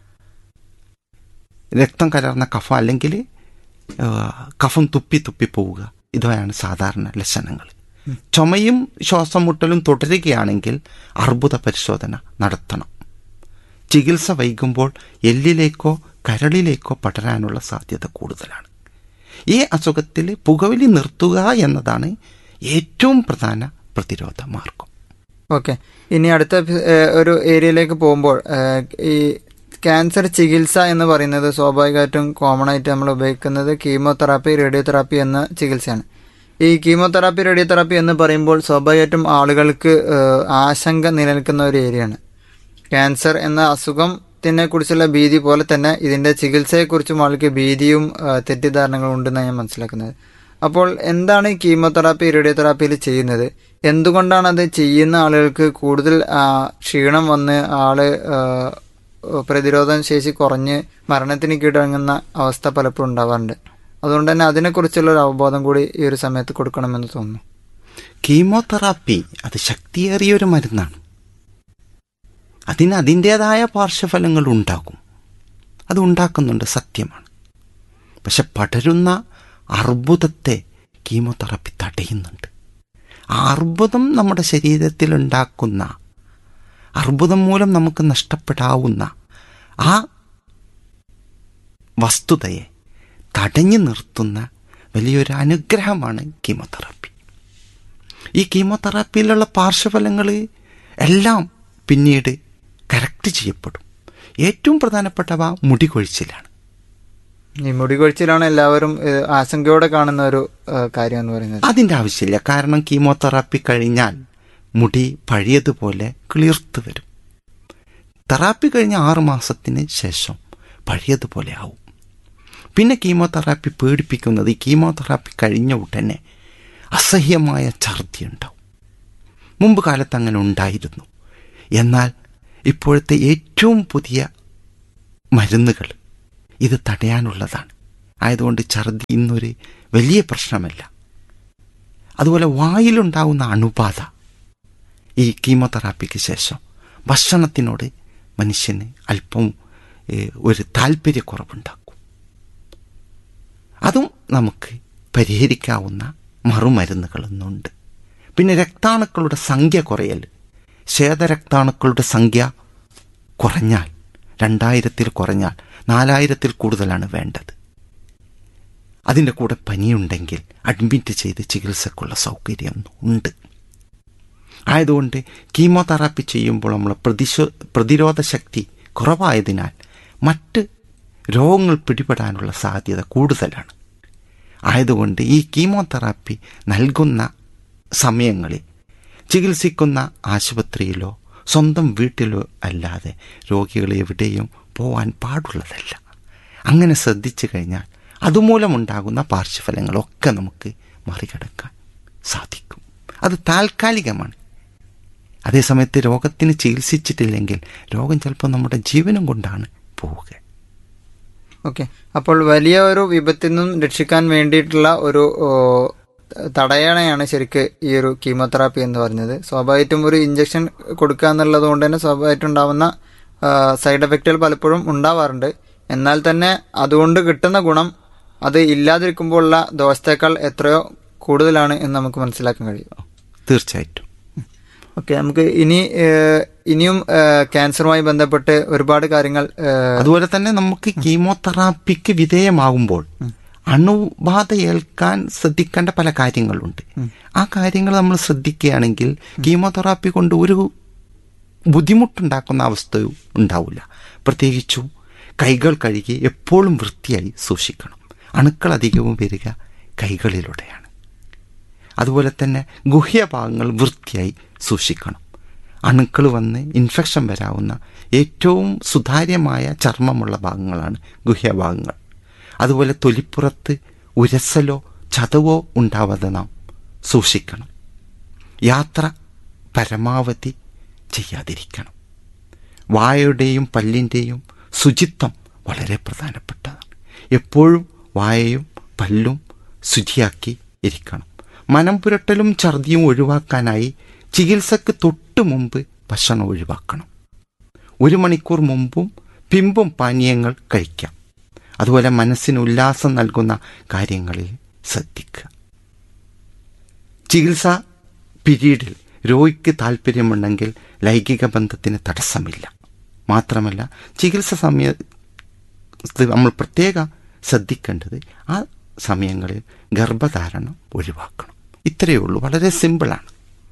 രക്തം കലർന്ന കഫം അല്ലെങ്കിൽ കഫം തുപ്പി തുപ്പി പോവുക, ഇതാണ് സാധാരണ ലക്ഷണങ്ങൾ. ചുമയും ശ്വാസം മുട്ടലും തുടരുകയാണെങ്കിൽ അർബുദ പരിശോധന നടത്തണം. ചികിത്സ വൈകുമ്പോൾ എല്ലിലേക്കോ കരളിലേക്കോ പടരാനുള്ള സാധ്യത കൂടുതലാണ്. ഈ അസുഖത്തിൽ പുകവലി നിർത്തുക എന്നതാണ് ഏറ്റവും പ്രധാന പ്രതിരോധ മാർഗം. ഓക്കെ, ഇനി അടുത്ത ഒരു ഏരിയയിലേക്ക് പോകുമ്പോൾ, ഈ ക്യാൻസർ ചികിത്സ എന്ന് പറയുന്നത് സ്വാഭാവികമായിട്ടും കോമൺ ആയിട്ട് നമ്മൾ ഉപയോഗിക്കുന്നത് കീമോതെറാപ്പി, റേഡിയോതെറാപ്പി എന്ന ചികിത്സയാണ്. ഈ കീമോതെറാപ്പി, റേഡിയോതെറാപ്പി എന്ന് പറയുമ്പോൾ സ്വാഭാവികമായിട്ടും ആളുകൾക്ക് ആശങ്ക നിലനിൽക്കുന്ന ഒരു ഏരിയയാണ്. ക്യാൻസർ എന്ന അസുഖത്തിനെ കുറിച്ചുള്ള ഭീതി പോലെ തന്നെ ഇതിൻ്റെ ചികിത്സയെക്കുറിച്ചും ആൾക്ക് ഭീതിയും തെറ്റിദ്ധാരണകളും ഉണ്ടെന്നാണ് ഞാൻ മനസ്സിലാക്കുന്നത്. അപ്പോൾ എന്താണ് ഈ കീമോതെറാപ്പി, റേഡിയോതെറാപ്പിയിൽ ചെയ്യുന്നത്? എന്തുകൊണ്ടാണ് അത് ചെയ്യുന്ന ആളുകൾക്ക് കൂടുതൽ ക്ഷീണം വന്ന് ആള് പ്രതിരോധ ശേഷി കുറഞ്ഞ് മരണത്തിന് കീഴടങ്ങുന്ന അവസ്ഥ പലപ്പോഴും ഉണ്ടാവാറുണ്ട്. അതുകൊണ്ട് തന്നെ അതിനെക്കുറിച്ചുള്ള ഒരു അവബോധം കൂടി ഈ ഒരു സമയത്ത് കൊടുക്കണമെന്ന് തോന്നുന്നു. കീമോതെറാപ്പി അത് ശക്തിയേറിയൊരു മരുന്നാണ്. അതിന് അതിൻ്റേതായ പാർശ്വഫലങ്ങൾ ഉണ്ടാകും, അത് ഉണ്ടാക്കുന്നുണ്ട്, സത്യമാണ്. പക്ഷെ പടരുന്ന അർബുദത്തെ കീമോതെറാപ്പി തടയുന്നുണ്ട്. ആ അർബുദം നമ്മുടെ ശരീരത്തിൽ ഉണ്ടാക്കുന്ന, അർബുദം മൂലം നമുക്ക് നഷ്ടപ്പെടാവുന്ന ആ വസ്തുതയെ തടഞ്ഞു നിർത്തുന്ന വലിയൊരു അനുഗ്രഹമാണ് കീമോതെറാപ്പി. ഈ കീമോതെറാപ്പിയിലുള്ള പാർശ്വഫലങ്ങൾ എല്ലാം പിന്നീട് കറക്റ്റ് ചെയ്യപ്പെടും. ഏറ്റവും പ്രധാനപ്പെട്ടവ മുടി കൊഴിച്ചിലാണ്. ഈ മുടി കൊഴിച്ചിലാണ് എല്ലാവരും ആശങ്കയോടെ കാണുന്ന ഒരു കാര്യം എന്ന് പറയുന്നത്. അതിൻ്റെ ആവശ്യമില്ല. കാരണം കീമോതെറാപ്പി കഴിഞ്ഞാൽ മുടി പഴയതുപോലെ കിളിർത്ത് വരും. തെറാപ്പി കഴിഞ്ഞ ആറു മാസത്തിന് ശേഷം പഴയതുപോലെ ആവും. പിന്നെ കീമോതെറാപ്പി പേടിപ്പിക്കുന്നത് ഈ കീമോതെറാപ്പി കഴിഞ്ഞ ഉടനെ അസഹ്യമായ ഛർദി ഉണ്ടാവും. മുമ്പ് കാലത്ത് അങ്ങനെ ഉണ്ടായിരുന്നു. എന്നാൽ ഇപ്പോഴത്തെ ഏറ്റവും പുതിയ മരുന്നുകൾ ഇത് തടയാനുള്ളതാണ്. ആയതുകൊണ്ട് ഛർദി ഇന്നൊരു വലിയ പ്രശ്നമല്ല. അതുപോലെ വായിലുണ്ടാകുന്ന അണുബാധ ഈ കീമോതെറാപ്പിക്ക് ശേഷം ഭക്ഷണത്തിനോട് മനുഷ്യന് അല്പം ഒരു താല്പര്യക്കുറവുണ്ടാക്കും. അതും നമുക്ക് പരിഹരിക്കാവുന്ന മറുമരുന്നുകളൊന്നുണ്ട്. പിന്നെ രക്താണുക്കളുടെ സംഖ്യ കുറയൽ. ശ്വേതരക്താണുക്കളുടെ സംഖ്യ കുറഞ്ഞാൽ, രണ്ടായിരത്തിൽ കുറഞ്ഞാൽ നാലായിരത്തിൽ കൂടുതലാണ് വേണ്ടത്. അതിൻ്റെ കൂടെ പനിയുണ്ടെങ്കിൽ അഡ്മിറ്റ് ചെയ്ത് ചികിത്സക്കുള്ള സൗകര്യം ഉണ്ട്. ആയതുകൊണ്ട് കീമോതെറാപ്പി ചെയ്യുമ്പോൾ നമ്മൾ പ്രതിശോ പ്രതിരോധ ശക്തി കുറവായതിനാൽ മറ്റ് രോഗങ്ങൾ പിടിപെടാനുള്ള സാധ്യത കൂടുതലാണ്. ആയതുകൊണ്ട് ഈ കീമോതെറാപ്പി നൽകുന്ന സമയങ്ങളിൽ ചികിത്സിക്കുന്ന ആശുപത്രിയിലോ സ്വന്തം വീട്ടിലോ അല്ലാതെ രോഗികൾ എവിടെയും പോവാൻ പാടുള്ളതല്ല. അങ്ങനെ ശ്രദ്ധിച്ചു കഴിഞ്ഞാൽ അതുമൂലമുണ്ടാകുന്ന പാർശ്വഫലങ്ങളൊക്കെ നമുക്ക് മറികടക്കാൻ സാധിക്കും. അത് താൽക്കാലികമാണ്. അതേസമയത്ത് രോഗത്തിന് ചികിത്സിച്ചിട്ടില്ലെങ്കിൽ രോഗം ചിലപ്പോൾ നമ്മുടെ ജീവനും കൊണ്ടാണ് പോവുക. ഓക്കെ, അപ്പോൾ വലിയ ഒരു വിപത്തിൽ നിന്നും രക്ഷിക്കാൻ വേണ്ടിയിട്ടുള്ള ഒരു തടയണയാണ് ശരിക്ക് ഈ ഒരു കീമോതെറാപ്പി എന്ന് പറഞ്ഞത്. സ്വാഭാവികമായിട്ടും ഒരു ഇഞ്ചക്ഷൻ കൊടുക്കുക എന്നുള്ളത് കൊണ്ട് തന്നെ സ്വാഭാവികമായിട്ടും ഉണ്ടാവുന്ന സൈഡ് എഫക്റ്റുകൾ പലപ്പോഴും ഉണ്ടാവാറുണ്ട്. എന്നാൽ തന്നെ അതുകൊണ്ട് കിട്ടുന്ന ഗുണം അത് ഇല്ലാതിരിക്കുമ്പോഴുള്ള ദോഷത്തേക്കാൾ എത്രയോ കൂടുതലാണ് എന്ന് നമുക്ക് മനസ്സിലാക്കാൻ കഴിയും. തീർച്ചയായിട്ടും. ഓക്കെ, നമുക്ക് ഇനി ഇനിയും ക്യാൻസറുമായി ബന്ധപ്പെട്ട് ഒരുപാട് കാര്യങ്ങൾ. അതുപോലെ തന്നെ നമുക്ക് കീമോതെറാപ്പിക്ക് വിധേയമാകുമ്പോൾ അണുബാധ ഏൽക്കാൻ ശ്രദ്ധിക്കേണ്ട പല കാര്യങ്ങളുണ്ട്. ആ കാര്യങ്ങൾ നമ്മൾ ശ്രദ്ധിക്കുകയാണെങ്കിൽ കീമോതെറാപ്പി കൊണ്ട് ഒരു ബുദ്ധിമുട്ടുണ്ടാക്കുന്ന അവസ്ഥയും ഉണ്ടാവില്ല. പ്രത്യേകിച്ചും കൈകൾ കഴുകി എപ്പോഴും വൃത്തിയായി സൂക്ഷിക്കണം. അണുക്കൾ അധികവും വരിക കൈകളിലൂടെയാണ്. അതുപോലെ തന്നെ ഗുഹ്യഭാഗങ്ങൾ വൃത്തിയായി സൂക്ഷിക്കണം. അണുക്കൾ വന്ന് ഇൻഫെക്ഷൻ വരാവുന്ന ഏറ്റവും സുതാര്യമായ ചർമ്മമുള്ള ഭാഗങ്ങളാണ് ഗുഹ്യഭാഗങ്ങൾ. അതുപോലെ തൊലിപ്പുറത്ത് ഉരസലോ ചതവോ ഉണ്ടാവാതെ നാം സൂക്ഷിക്കണം. യാത്ര പരമാവധി ചെയ്യാതിരിക്കണം. വായയുടെയും പല്ലിൻ്റെയും ശുചിത്വം വളരെ പ്രധാനപ്പെട്ടതാണ്. എപ്പോഴും വായയും പല്ലും ശുചിയാക്കി ഇരിക്കണം. മനം പുരട്ടലും ഛർദിയും ഒഴിവാക്കാനായി ചികിത്സക്ക് തൊട്ടു മുമ്പ് ഭക്ഷണം ഒഴിവാക്കണം. ഒരു മണിക്കൂർ മുമ്പും പിമ്പും പാനീയങ്ങൾ കഴിക്കാം. അതുപോലെ മനസ്സിന് ഉല്ലാസം നൽകുന്ന കാര്യങ്ങളിൽ ശ്രദ്ധിക്കുക. ചികിത്സാ പിരീഡിൽ രോഗിക്ക് താല്പര്യമുണ്ടെങ്കിൽ ലൈംഗിക ബന്ധത്തിന് തടസ്സമില്ല. മാത്രമല്ല ചികിത്സ സമയത്ത് നമ്മൾ പ്രത്യേകം ശ്രദ്ധിക്കേണ്ടത് ആ സമയങ്ങളിൽ ഗർഭധാരണം ഒഴിവാക്കണം. ഇത്രയേ ഉള്ളൂ. വളരെ സിമ്പിളാണ്.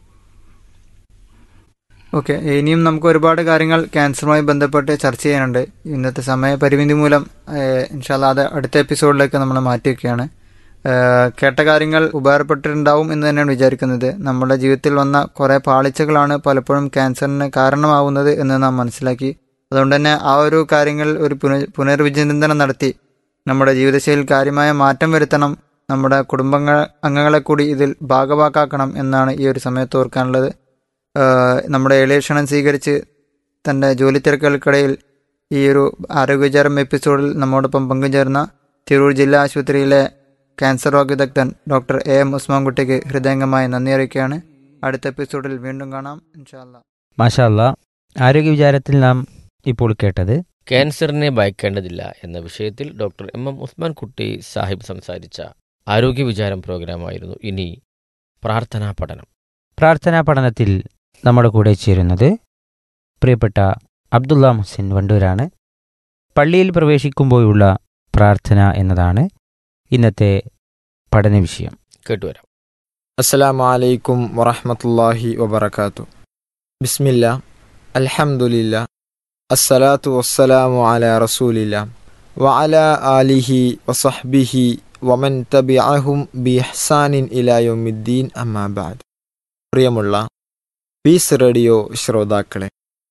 ഓക്കെ, ഇനിയും നമുക്ക് ഒരുപാട് കാര്യങ്ങൾ ക്യാൻസറുമായി ബന്ധപ്പെട്ട് ചർച്ച ചെയ്യാനുണ്ട്. ഇന്നത്തെ സമയപരിമിതി മൂലം ഇൻഷാ അല്ലാഹ് അത് അടുത്ത എപ്പിസോഡിലേക്ക് നമ്മൾ മാറ്റി വയ്ക്കുകയാണ്. കേട്ട കാര്യങ്ങൾ ഉപകാരപ്പെട്ടിട്ടുണ്ടാവും എന്ന് തന്നെയാണ് വിചാരിക്കുന്നത്. നമ്മുടെ ജീവിതത്തിൽ വന്ന കുറേ പാളിച്ചകളാണ് പലപ്പോഴും ക്യാൻസറിന് കാരണമാവുന്നത് എന്ന് നാം മനസ്സിലാക്കി. അതുകൊണ്ട് തന്നെ ആ ഒരു കാര്യങ്ങൾ ഒരു പുന പുനർവിചിന്തനം നടത്തി നമ്മുടെ ജീവിതശൈലിയിൽ കാര്യമായ മാറ്റം വരുത്തണം. നമ്മുടെ കുടുംബങ്ങൾ അംഗങ്ങളെ കൂടി ഇതിൽ ഭാഗവാക്കാക്കണം എന്നാണ് ഈ ഒരു സമയത്ത് ഓർക്കാനുള്ളത്. നമ്മുടെ എളിയ ക്ഷണം സ്വീകരിച്ച് തൻ്റെ ജോലി തിരക്കുകൾക്കിടയിൽ ഈ ഒരു ആരോഗ്യവിചാരം എപ്പിസോഡിൽ നമ്മോടൊപ്പം പങ്കുചേർന്ന തിരൂർ ജില്ലാ ആശുപത്രിയിലെ ക്യാൻസർ രോഗ വിദഗ്ധൻ ഡോക്ടർ എ എം ഉസ്മാൻകുട്ടിക്ക് ഹൃദയംഗമായി നന്ദി അറിയിക്കുകയാണ്. അടുത്ത എപ്പിസോഡിൽ വീണ്ടും കാണാം ഇൻഷാ അല്ലാഹ്. മാഷാ അല്ലാഹ്. ആരോഗ്യ വിചാരത്തിൽ നാം ഇപ്പോൾ കേട്ടത് ക്യാൻസറിനെ ഭയക്കേണ്ടതില്ല എന്ന വിഷയത്തിൽ doctor M M Usmankutty Sahib സംസാരിച്ച ആരോഗ്യ വിചാരം പ്രോഗ്രാമായിരുന്നു. ഇനി പ്രാർത്ഥനാ പഠനം. പ്രാർത്ഥനാ പഠനത്തിൽ നമ്മുടെ കൂടെ ചേരുന്നത് പ്രിയപ്പെട്ട അബ്ദുള്ള മുഹസിൻ വണ്ടൂരാണ്. പള്ളിയിൽ പ്രവേശിക്കുമ്പോഴുള്ള പ്രാർത്ഥന എന്നതാണ് ഇന്നത്തെ പഠന വിഷയം. കേട്ടുവരാം. അസ്സലാമു അലൈക്കും വറഹ്മത്തുള്ളാഹി വബറകാതുഹു. ബിസ്മില്ലാ, അൽഹംദുലില്ലാ, അസ്സലാത്തു വസ്സലാമു അലാ റസൂലില്ലാ വഅലാ ആലിഹി വസഹ്ബിഹി വമൻ തബിഅഹും ബിഇഹ്സാനിൻ ഇലാ യൗമിദ്ദീൻ, അമ്മാ ബഅദ്. പ്രിയമുള്ള പീസ് റേഡിയോ ശ്രോതാക്കളെ,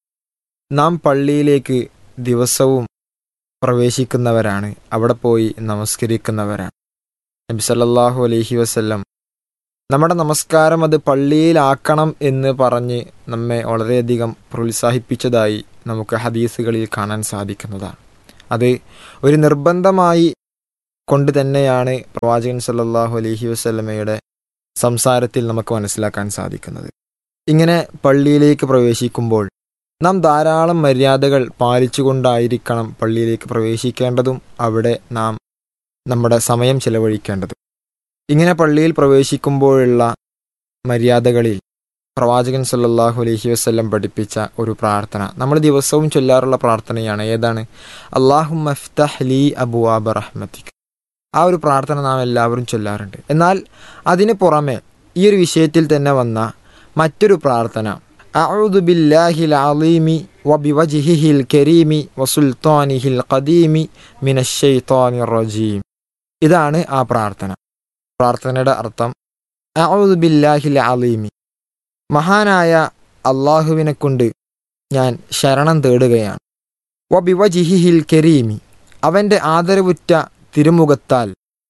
നാം പള്ളിയിലേക്ക് ദിവസവും പ്രവേശിക്കുന്നവരാണ്, അവിടെ പോയി നമസ്കരിക്കുന്നവരാണ്. നബി സല്ലല്ലാഹു അലൈഹി വസല്ലം നമ്മുടെ നമസ്കാരം അത് പള്ളിയിലാക്കണം എന്ന് പറഞ്ഞ് നമ്മെ വളരെയധികം പ്രോത്സാഹിപ്പിച്ചതായി നമുക്ക് ഹദീസുകളിൽ കാണാൻ സാധിക്കുന്നതാണ്. അത് ഒരു നിർബന്ധമായി കൊണ്ട് തന്നെയാണ് പ്രവാചകൻ സല്ലല്ലാഹു അലൈഹി വസല്ലമയുടെ സംസാരത്തിൽ നമുക്ക് മനസ്സിലാക്കാൻ സാധിക്കുന്നത്. ഇങ്ങനെ പള്ളിയിലേക്ക് പ്രവേശിക്കുമ്പോൾ നാം ധാരാളം മര്യാദകൾ പാലിച്ചുകൊണ്ടായിരിക്കണം പള്ളിയിലേക്ക് പ്രവേശിക്കേണ്ടതും അവിടെ നാം നമ്മുടെ സമയം ചെലവഴിക്കേണ്ടതും. ഇങ്ങനെ പള്ളിയിൽ പ്രവേശിക്കുമ്പോഴുള്ള മര്യാദകളിൽ പ്രവാചകൻ സല്ലല്ലാഹു അലൈഹി വസല്ലം പഠിപ്പിച്ച ഒരു പ്രാർത്ഥന നമ്മൾ ദിവസവും ചൊല്ലാറുള്ള പ്രാർത്ഥനയാണ്. ഏതാണ്? അല്ലാഹുമ്മ ഇഫ്തഹ് ലീ അബ്വാബ റഹ്മതിക. ആ ഒരു പ്രാർത്ഥന നാം എല്ലാവരും ചൊല്ലാറുണ്ട്. എന്നാൽ അതിന് പുറമെ ഈ ഒരു വിഷയത്തിൽ തന്നെ വന്ന മറ്റൊരു പ്രാർത്ഥന, അഊദു ബില്ലാഹിൽ അളീമി വബിവജ്ഹിഹിൽ കരീമി വസുൽത്താനിഹിൽ ഖദീമി മിനശ് ശൈത്വാനിർ റജീം. ഇതാണ് ആ പ്രാർത്ഥന. പ്രാർത്ഥനയുടെ അർത്ഥം, അഊദു ബില്ലാഹിൽ അളീമി, മഹാനായ അള്ളാഹുവിനെ കൊണ്ട് ഞാൻ ശരണം തേടുകയാണ്. വബിവജ്ഹിഹിൽ കരീമി, അവൻ്റെ ആദരവുറ്റ തിരുമുഖത്താൽ.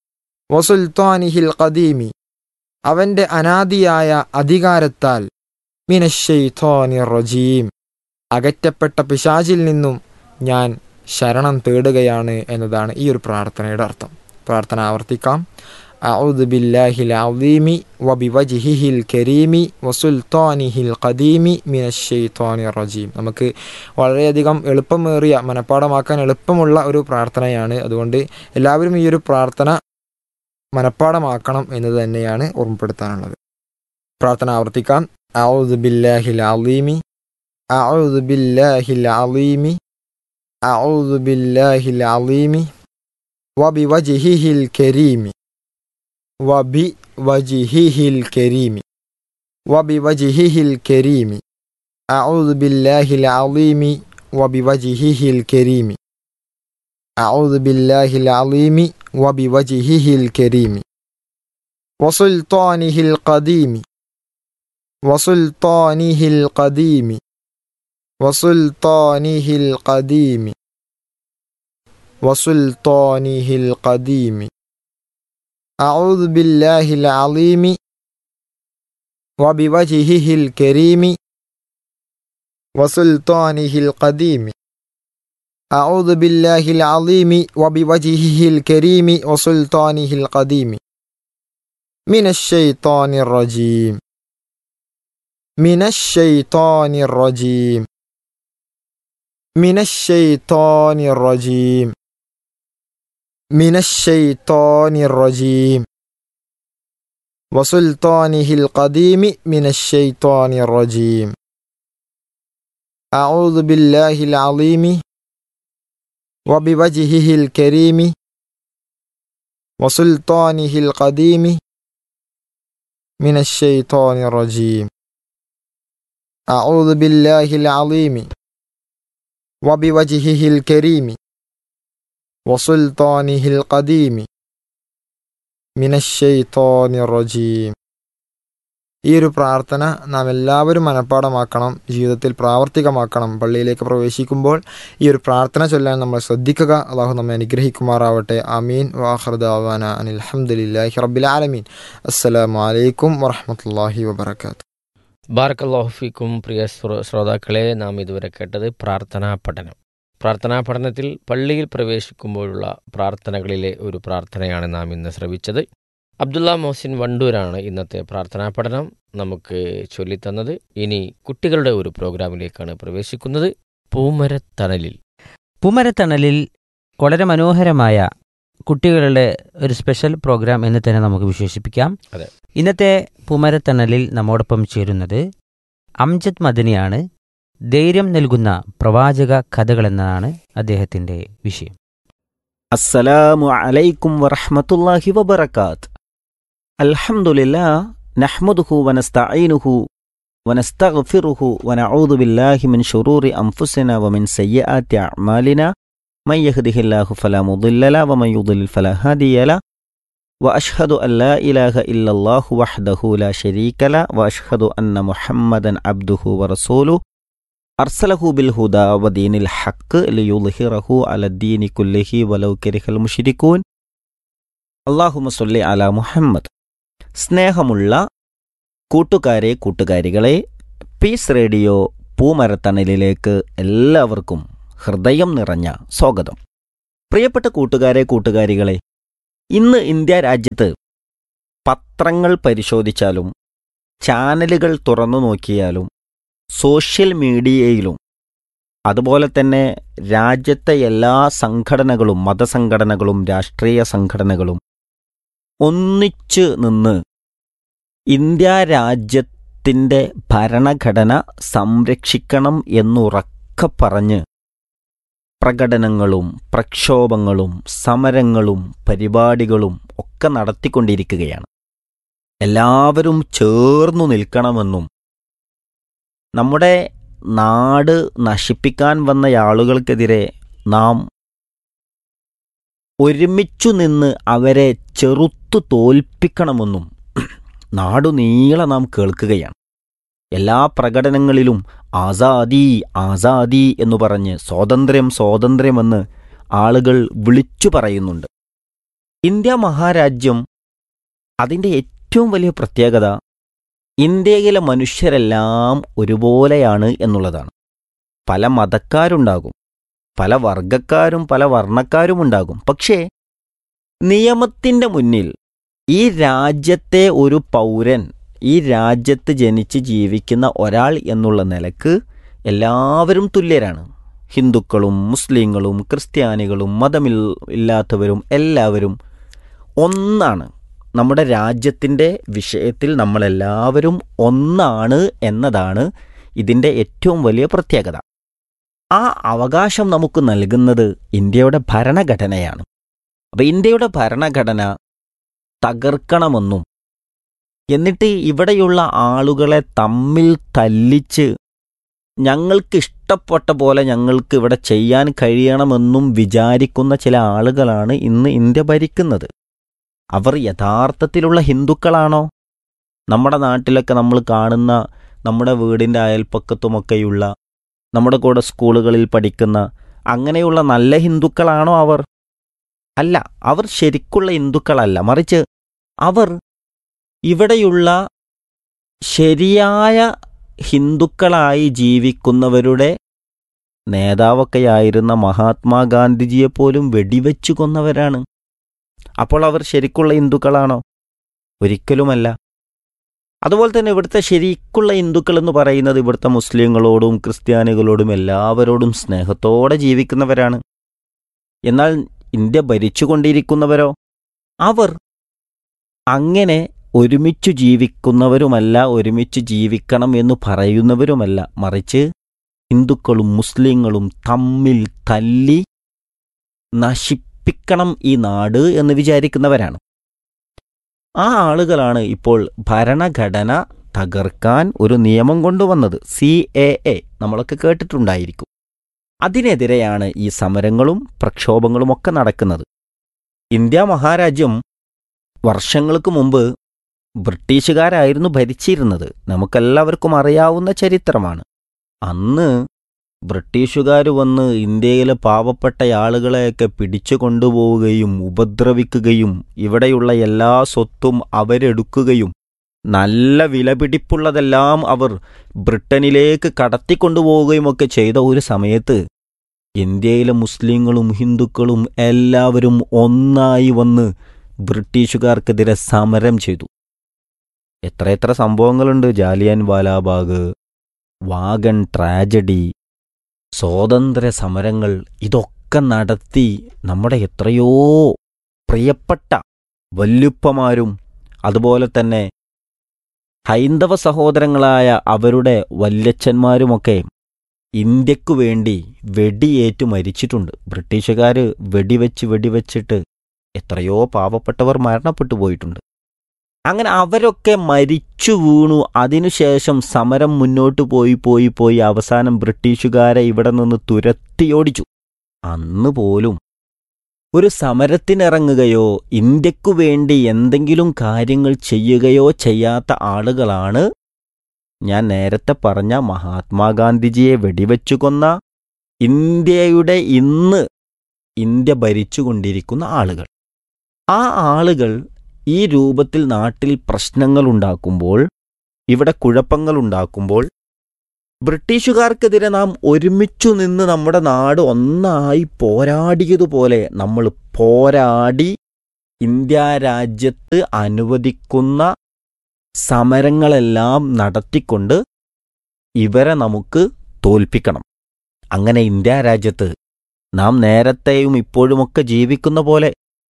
വസുൽത്താനിഹിൽ ഖദീമി, അവൻ്റെ അനാദിയായ അധികാരത്താൽ. മിനശ് ശൈത്വാനിർ റജീം, അകറ്റപ്പെട്ട പിശാചിൽ നിന്നും ഞാൻ ശരണം തേടുകയാണ് എന്നതാണ് ഈ ഒരു പ്രാർത്ഥനയുടെ അർത്ഥം. പ്രാർത്ഥന ആവർത്തിക്കാം. അഊദു ബില്ലാഹിൽ അളീമി വബിവജ്ഹിഹിൽ കരീമി വസുൽത്താനിഹിൽ ഖദീമി മിനശ് ശൈത്വാനിർ റജീം. നമുക്ക് വളരെയധികം എളുപ്പമേറിയ, മനഃപ്പാടമാക്കാൻ എളുപ്പമുള്ള ഒരു പ്രാർത്ഥനയാണ്. അതുകൊണ്ട് എല്ലാവരും ഈ ഒരു പ്രാർത്ഥന മനഃപ്പാടമാക്കണം എന്നത് തന്നെയാണ് ഓർമ്മപ്പെടുത്താനുള്ളത്. പ്രാർത്ഥന ആവർത്തിക്കാം. അഊദു ബില്ലാഹിൽ അളീമി അഊദു ബില്ലാഹിൽ അളീമി അഊദു ബില്ലാഹിൽ അളീമി വബിവജ്ഹിഹിൽ കരീമി വബിവജ്ഹിഹിൽ കരീമി വബിവജ്ഹിഹിൽ കരീമി അഊദു ബില്ലാഹിൽ അളീമി വബിവജ്ഹിഹിൽ കരീമി അഊദു ബില്ലാഹിൽ അളീമി വബിവജ്ഹിഹിൽ കരീമി വസുൽത്താനിഹിൽ ഖദീമി വസുൽത്താനിഹിൽ ഖദീമി വസുൽത്താനിഹിൽ ഖദീമി വസുൽത്താനിഹിൽ ഖദീമി അഊദു ബില്ലാഹിൽ അളീമി വബിവജ്ഹിഹിൽ കരീമി വസുൽത്താനിഹിൽ ഖദീമി അഊദു ബില്ലാഹിൽ അളീമി വബിവജ്ഹിഹിൽ കരീമി വസുൽത്താനിഹിൽ ഖദീമി മിനശ് ശൈത്വാനിർ റജീം മിനശ് ശൈത്വാനിർ റജീം മിനശ് ശൈത്വാനിർ റജീം മിനശ് ശൈത്വാനിർ റജീം വസുൽത്താനിഹിൽ ഖദീമി മിനശ് ശൈത്വാനിർ റജീം അഊദു ബില്ലാഹിൽ അളീമി വബിവജ്ഹിഹിൽ കരീമി വസുൽത്താനിഹിൽ ഖദീമി മിനശ് ശൈത്വാനിർ റജീം അഊദു ബില്ലാഹിൽ അളീമി വബിവജ്ഹിഹിൽ കരീമി വസുൽത്താനിഹിൽ ഖദീമി മിനശ് ശൈത്വാനിർ റജീം. ഈ ഒരു പ്രാർത്ഥന നാം എല്ലാവരും മനഃപ്പാടമാക്കണം, ജീവിതത്തിൽ പ്രാവർത്തികമാക്കണം. പള്ളിയിലേക്ക് പ്രവേശിക്കുമ്പോൾ ഈ ഒരു പ്രാർത്ഥന ചൊല്ലാൻ നമ്മൾ ശ്രദ്ധിക്കുക. അള്ളാഹു നമ്മെ അനുഗ്രഹിക്കുമാറാവട്ടെ. ആമീൻ. വആഖിറു ദഅവാനാ അനിൽ ഹംദുലില്ലാഹി റബ്ബിൽ ആലമീൻ. അസ്സലാമു അലൈക്കും വറഹ്മത്തുള്ളാഹി വബറകാതുഹു. ബാറക്കല്ലാഹു ഫീക്കും. പ്രിയ ശ്രോതാക്കളെ, നാം ഇതുവരെ കേട്ടത് പ്രാർത്ഥനാ പഠനം. പ്രാർത്ഥനാ പഠനത്തിൽ പള്ളിയിൽ പ്രവേശിക്കുമ്പോഴുള്ള പ്രാർത്ഥനകളിലെ ഒരു പ്രാർത്ഥനയാണ് നാം ഇന്ന് ശ്രവിച്ചത്. അബ്ദുള്ള മോഹസിൻ വണ്ടൂരാണ് ഇന്നത്തെ പ്രാർത്ഥനാ പഠനം നമുക്ക് ചൊല്ലിത്തന്നത്. ഇനി കുട്ടികളുടെ ഒരു പ്രോഗ്രാമിലേക്കാണ് പ്രവേശിക്കുന്നത്. പൂമരത്തണലിൽ. പൂമരത്തണലിൽ വളരെ മനോഹരമായ കുട്ടികളുടെ ഒരു സ്പെഷ്യൽ പ്രോഗ്രാം എന്ന് തന്നെ നമുക്ക് വിശേഷിപ്പിക്കാം. അതെ. ഇന്നത്തെ പൂമരത്തണലിൽ നമ്മോടൊപ്പം ചേരുന്നത് അംജദ് മദനിയാണ്. ധൈര്യം നൽകുന്ന പ്രവാചക കഥകളെന്നതാണ് അദ്ദേഹത്തിൻ്റെ വിഷയം. അസ്സലാമു അലൈക്കും വറഹ്മത്തുള്ളാഹി വബറകാത്ത്. അൽഹംദുലില്ലാ നഹ്മദുഹു വനസ്തഈനുഹു വനസ്തഗ്ഫിറുഹു വനഊദു ബില്ലാഹി മിൻ ശുറൂരി അൻഫുസിനാ വമിൻ സയ്യിആതി അഅ്മാലിനാ മൻ യഹ്ദിഹില്ലാഹു ഫലാ മുദില്ല ലഹു വമൻ യുദ്ലിൽ ഫലാ ഹാദിയ ലഹു വഅശ്ഹദു അൻ ലാ ഇലാഹ ഇല്ലല്ലാഹു വഹ്ദഹു ലാ ശരീക ലഹു വഅശ്ഹദു അന്ന മുഹമ്മദൻ അബ്ദുഹു വറസൂലുഹു അർസലഹു ബിൽ ഹുദാ വദീനിൽ ഹഖ് ലിയുദ്ഹിറഹു അലദ്ദീനി കുല്ലിഹി വലൗ കരിഹൽ മുശ്രികൂൻ. അല്ലാഹുമ്മ സ്വല്ലി അലാ മുഹമ്മദ്. സ്നേഹമുള്ള കൂട്ടുകാരെ കൂട്ടുകാരികളെ, പീസ് റേഡിയോ പൂമരത്തണലിലേക്ക് എല്ലാവർക്കും ഹൃദയം നിറഞ്ഞ സ്വാഗതം. പ്രിയപ്പെട്ട കൂട്ടുകാരെ കൂട്ടുകാരികളെ, ഇന്ന് ഇന്ത്യ രാജ്യത്ത് പത്രങ്ങൾ പരിശോധിച്ചാലും ചാനലുകൾ തുറന്നു നോക്കിയാലും സോഷ്യൽ മീഡിയയിലും അതുപോലെ തന്നെ രാജ്യത്തെ എല്ലാ സംഘടനകളും മതസംഘടനകളും രാഷ്ട്രീയ സംഘടനകളും ഒന്നിച്ചു നിന്ന് ഇന്ത്യ രാജ്യത്തിൻ്റെ ഭരണഘടന സംരക്ഷിക്കണം എന്നുറക്കെ പറഞ്ഞ് പ്രകടനങ്ങളും പ്രക്ഷോഭങ്ങളും സമരങ്ങളും പരിപാടികളും ഒക്കെ നടത്തിക്കൊണ്ടിരിക്കുകയാണ്. എല്ലാവരും ചേർന്നു നിൽക്കണമെന്നും നമ്മുടെ നാട് നശിപ്പിക്കാൻ വന്ന ആളുകൾക്കെതിരെ നാം ഒരുമിച്ചു നിന്ന് അവരെ ചെറുത്തു തോൽപ്പിക്കണമെന്നും നാടുനീളെ നാം കേൾക്കുകയാണ്. എല്ലാ പ്രകടനങ്ങളിലും ആസാദി ആസാദി എന്നു പറഞ്ഞ് സ്വാതന്ത്ര്യം സ്വാതന്ത്ര്യമെന്ന് ആളുകൾ വിളിച്ചു പറയുന്നുണ്ട്. ഇന്ത്യ മഹാരാജ്യം അതിൻ്റെ ഏറ്റവും വലിയ പ്രത്യേകത ഇന്ത്യയിലെ മനുഷ്യരെല്ലാം ഒരുപോലെയാണ് എന്നുള്ളതാണ്. പല മതക്കാരുണ്ടാകും, പല വർഗക്കാരും പല വർണ്ണക്കാരുമുണ്ടാകും. പക്ഷേ നിയമത്തിൻ്റെ മുന്നിൽ ഈ രാജ്യത്തെ ഒരു പൗരൻ, ഈ രാജ്യത്ത് ജനിച്ച് ജീവിക്കുന്ന ഒരാൾ എന്നുള്ള നിലക്ക് എല്ലാവരും തുല്യരാണ്. ഹിന്ദുക്കളും മുസ്ലിങ്ങളും ക്രിസ്ത്യാനികളും മതമിൽ ഇല്ലാത്തവരും എല്ലാവരും ഒന്നാണ്. നമ്മുടെ രാജ്യത്തിൻ്റെ വിഷയത്തിൽ നമ്മളെല്ലാവരും ഒന്നാണ് എന്നതാണ് ഇതിൻ്റെ ഏറ്റവും വലിയ പ്രത്യേകത. ആ അവകാശം നമുക്ക് നൽകുന്നത് ഇന്ത്യയുടെ ഭരണഘടനയാണ്. അപ്പോൾ ഇന്ത്യയുടെ ഭരണഘടന തകർക്കണമെന്നും എന്നിട്ട് ഇവിടെയുള്ള ആളുകളെ തമ്മിൽ തല്ലിച്ച് ഞങ്ങൾക്കിഷ്ടപ്പെട്ട പോലെ ഞങ്ങൾക്ക് ഇവിടെ ചെയ്യാൻ കഴിയണമെന്നും വിചാരിക്കുന്ന ചില ആളുകളാണ് ഇന്ന് ഇന്ത്യ ഭരിക്കുന്നത്. അവർ യഥാർത്ഥത്തിലുള്ള ഹിന്ദുക്കളാണോ? നമ്മുടെ നാട്ടിലൊക്കെ നമ്മൾ കാണുന്ന, നമ്മുടെ വീടിൻ്റെ അയൽപ്പക്കത്തുമൊക്കെയുള്ള, നമ്മുടെ കൂടെ സ്കൂളുകളിൽ പഠിക്കുന്ന അങ്ങനെയുള്ള നല്ല ഹിന്ദുക്കളാണോ അവർ? അല്ല, അവർ ശരിക്കുള്ള ഹിന്ദുക്കളല്ല. മറിച്ച് അവർ ഇവിടെയുള്ള ശരിയായ ഹിന്ദുക്കളായി ജീവിക്കുന്നവരുടെ നേതാവൊക്കെയായിരുന്ന മഹാത്മാഗാന്ധിജിയെപ്പോലും വെടിവെച്ചു കൊന്നവരാണ്. അപ്പോൾ അവർ ശരിക്കുള്ള ഹിന്ദുക്കളാണോ? ഒരിക്കലുമല്ല. അതുപോലെ തന്നെ ഇവിടുത്തെ ശരിക്കുള്ള ഹിന്ദുക്കൾ എന്ന് പറയുന്നത് ഇവിടുത്തെ മുസ്ലിങ്ങളോടും ക്രിസ്ത്യാനികളോടും എല്ലാവരോടും സ്നേഹത്തോടെ ജീവിക്കുന്നവരാണ്. എന്നാൽ ഇന്ത്യ ഭരിച്ചുകൊണ്ടിരിക്കുന്നവരോ, അവർ അങ്ങനെ ഒരുമിച്ചു ജീവിക്കുന്നവരുമല്ല, ഒരുമിച്ച് ജീവിക്കണം എന്ന് പറയുന്നവരുമല്ല. മറിച്ച് ഹിന്ദുക്കളും മുസ്ലിങ്ങളും തമ്മിൽ തല്ലി നശിപ്പിക്കണം ഈ നാട് എന്ന് വിചാരിക്കുന്നവരാണ്. ആ ആളുകളാണ് ഇപ്പോൾ ഭരണഘടന തകർക്കാൻ ഒരു നിയമം കൊണ്ടുവന്നത്. സി എ എ നമ്മളൊക്കെ കേട്ടിട്ടുണ്ടായിരിക്കും. അതിനെതിരെയാണ് ഈ സമരങ്ങളും പ്രക്ഷോഭങ്ങളുമൊക്കെ നടക്കുന്നത്. ഇന്ത്യ മഹാരാജ്യം വർഷങ്ങൾക്ക് മുമ്പ് ബ്രിട്ടീഷുകാരായിരുന്നു ഭരിച്ചിരുന്നത്. നമുക്കെല്ലാവർക്കും അറിയാവുന്ന ചരിത്രമാണ്. അന്ന് ബ്രിട്ടീഷുകാർ വന്ന് ഇന്ത്യയിലെ പാവപ്പെട്ട ആളുകളെയൊക്കെ പിടിച്ചു കൊണ്ടുപോവുകയും ഉപദ്രവിക്കുകയും ഇവിടെയുള്ള എല്ലാ സ്വത്തും അവരെടുക്കുകയും നല്ല വിലപിടിപ്പുള്ളതെല്ലാം അവർ ബ്രിട്ടനിലേക്ക് കടത്തിക്കൊണ്ടുപോവുകയുമൊക്കെ ചെയ്ത ഒരു സമയത്ത് ഇന്ത്യയിലെ മുസ്ലിങ്ങളും ഹിന്ദുക്കളും എല്ലാവരും ഒന്നായി വന്ന് ബ്രിട്ടീഷുകാർക്കെതിരെ സമരം ചെയ്തു. എത്രയെത്ര സംഭവങ്ങളുണ്ട്. ജാലിയൻ വാലാബാഗ്, വാഗൺ ട്രാജഡി, സ്വാതന്ത്ര്യ സമരങ്ങൾ, ഇതൊക്കെ നടത്തി നമ്മുടെ എത്രയോ പ്രിയപ്പെട്ട വല്യുപ്പമാരും അതുപോലെ തന്നെ ഹൈന്ദവ സഹോദരങ്ങളായ അവരുടെ വല്യച്ഛന്മാരുമൊക്കെ ഇന്ത്യക്കു വേണ്ടി വെടിയേറ്റ് മരിച്ചിട്ടുണ്ട്. ബ്രിട്ടീഷുകാർ വെടിവെച്ച് വെടിവെച്ചിട്ട് എത്രയോ പാവപ്പെട്ടവർ മരണപ്പെട്ടു പോയിട്ടുണ്ട്. അങ്ങനെ അവരൊക്കെ മരിച്ചു വീണു. അതിനുശേഷം സമരം മുന്നോട്ട് പോയി പോയി പോയി അവസാനം ബ്രിട്ടീഷുകാരെ ഇവിടെ നിന്ന് തുരത്തിയോടിച്ചു. അന്ന് പോലും ഒരു സമരത്തിനിറങ്ങുകയോ ഇന്ത്യക്കു വേണ്ടി എന്തെങ്കിലും കാര്യങ്ങൾ ചെയ്യുകയോ ചെയ്യാത്ത ആളുകളാണ് ഞാൻ നേരത്തെ പറഞ്ഞ മഹാത്മാഗാന്ധിജിയെ വെടിവെച്ചു കൊന്ന ഇന്ത്യയുടെ ഇന്ന് ഇന്ത്യ ഭരിച്ചുകൊണ്ടിരിക്കുന്ന ആളുകൾ. ആ ആളുകൾ ഈ രൂപത്തിൽ നാട്ടിൽ പ്രശ്നങ്ങളുണ്ടാക്കുമ്പോൾ, ഇവിടെ കുഴപ്പങ്ങളുണ്ടാക്കുമ്പോൾ, ബ്രിട്ടീഷുകാർക്കെതിരെ നാം ഒരുമിച്ചു നിന്ന് നമ്മുടെ നാട് ഒന്നായി പോരാടിയതുപോലെ നമ്മൾ പോരാടി ഇന്ത്യ രാജ്യത്ത് അനുവദിക്കുന്ന സമരങ്ങളെല്ലാം നടത്തിക്കൊണ്ട് ഇവരെ നമുക്ക് തോൽപ്പിക്കണം. അങ്ങനെ ഇന്ത്യ രാജ്യത്ത് നാം നേരത്തെയും ഇപ്പോഴുമൊക്കെ ജീവിക്കുന്ന പോലെ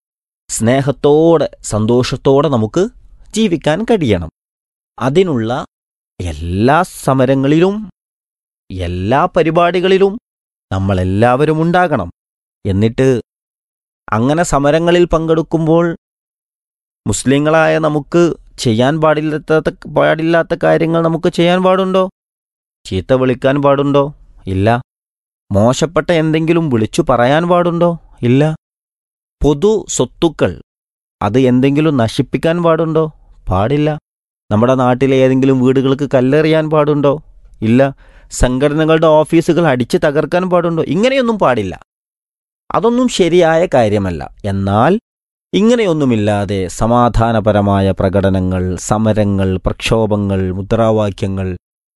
സ്നേഹത്തോടെ സന്തോഷത്തോടെ നമുക്ക് ജീവിക്കാൻ കഴിയണം. അതിനുള്ള എല്ലാ സമരങ്ങളിലും എല്ലാ പരിപാടികളിലും നമ്മളെല്ലാവരും ഉണ്ടാകണം. എന്നിട്ട് അങ്ങനെ സമരങ്ങളിൽ പങ്കെടുക്കുമ്പോൾ മുസ്ലിങ്ങളായ നമുക്ക് ചെയ്യാൻ പാടില്ലാത്ത പാടില്ലാത്ത കാര്യങ്ങൾ നമുക്ക് ചെയ്യാൻ പാടുണ്ടോ? ചീത്ത വിളിക്കാൻ പാടുണ്ടോ? ഇല്ല. മോശപ്പെട്ട എന്തെങ്കിലും വിളിച്ചു പറയാൻ പാടുണ്ടോ? ഇല്ല. പൊതു സ്വത്തുക്കൾ അത് എന്തെങ്കിലും നശിപ്പിക്കാൻ പാടുണ്ടോ? പാടില്ല. നമ്മുടെ നാട്ടിലെ ഏതെങ്കിലും വീടുകൾക്ക് കല്ലെറിയാൻ പാടുണ്ടോ? ഇല്ല. സംഘടനകളുടെ ഓഫീസുകൾ അടിച്ച് തകർക്കാൻ പാടുണ്ടോ? ഇങ്ങനെയൊന്നും പാടില്ല. അതൊന്നും ശരിയായ കാര്യമല്ല. എന്നാൽ ഇങ്ങനെയൊന്നുമില്ലാതെ സമാധാനപരമായ പ്രകടനങ്ങൾ, സമരങ്ങൾ, പ്രക്ഷോഭങ്ങൾ, മുദ്രാവാക്യങ്ങൾ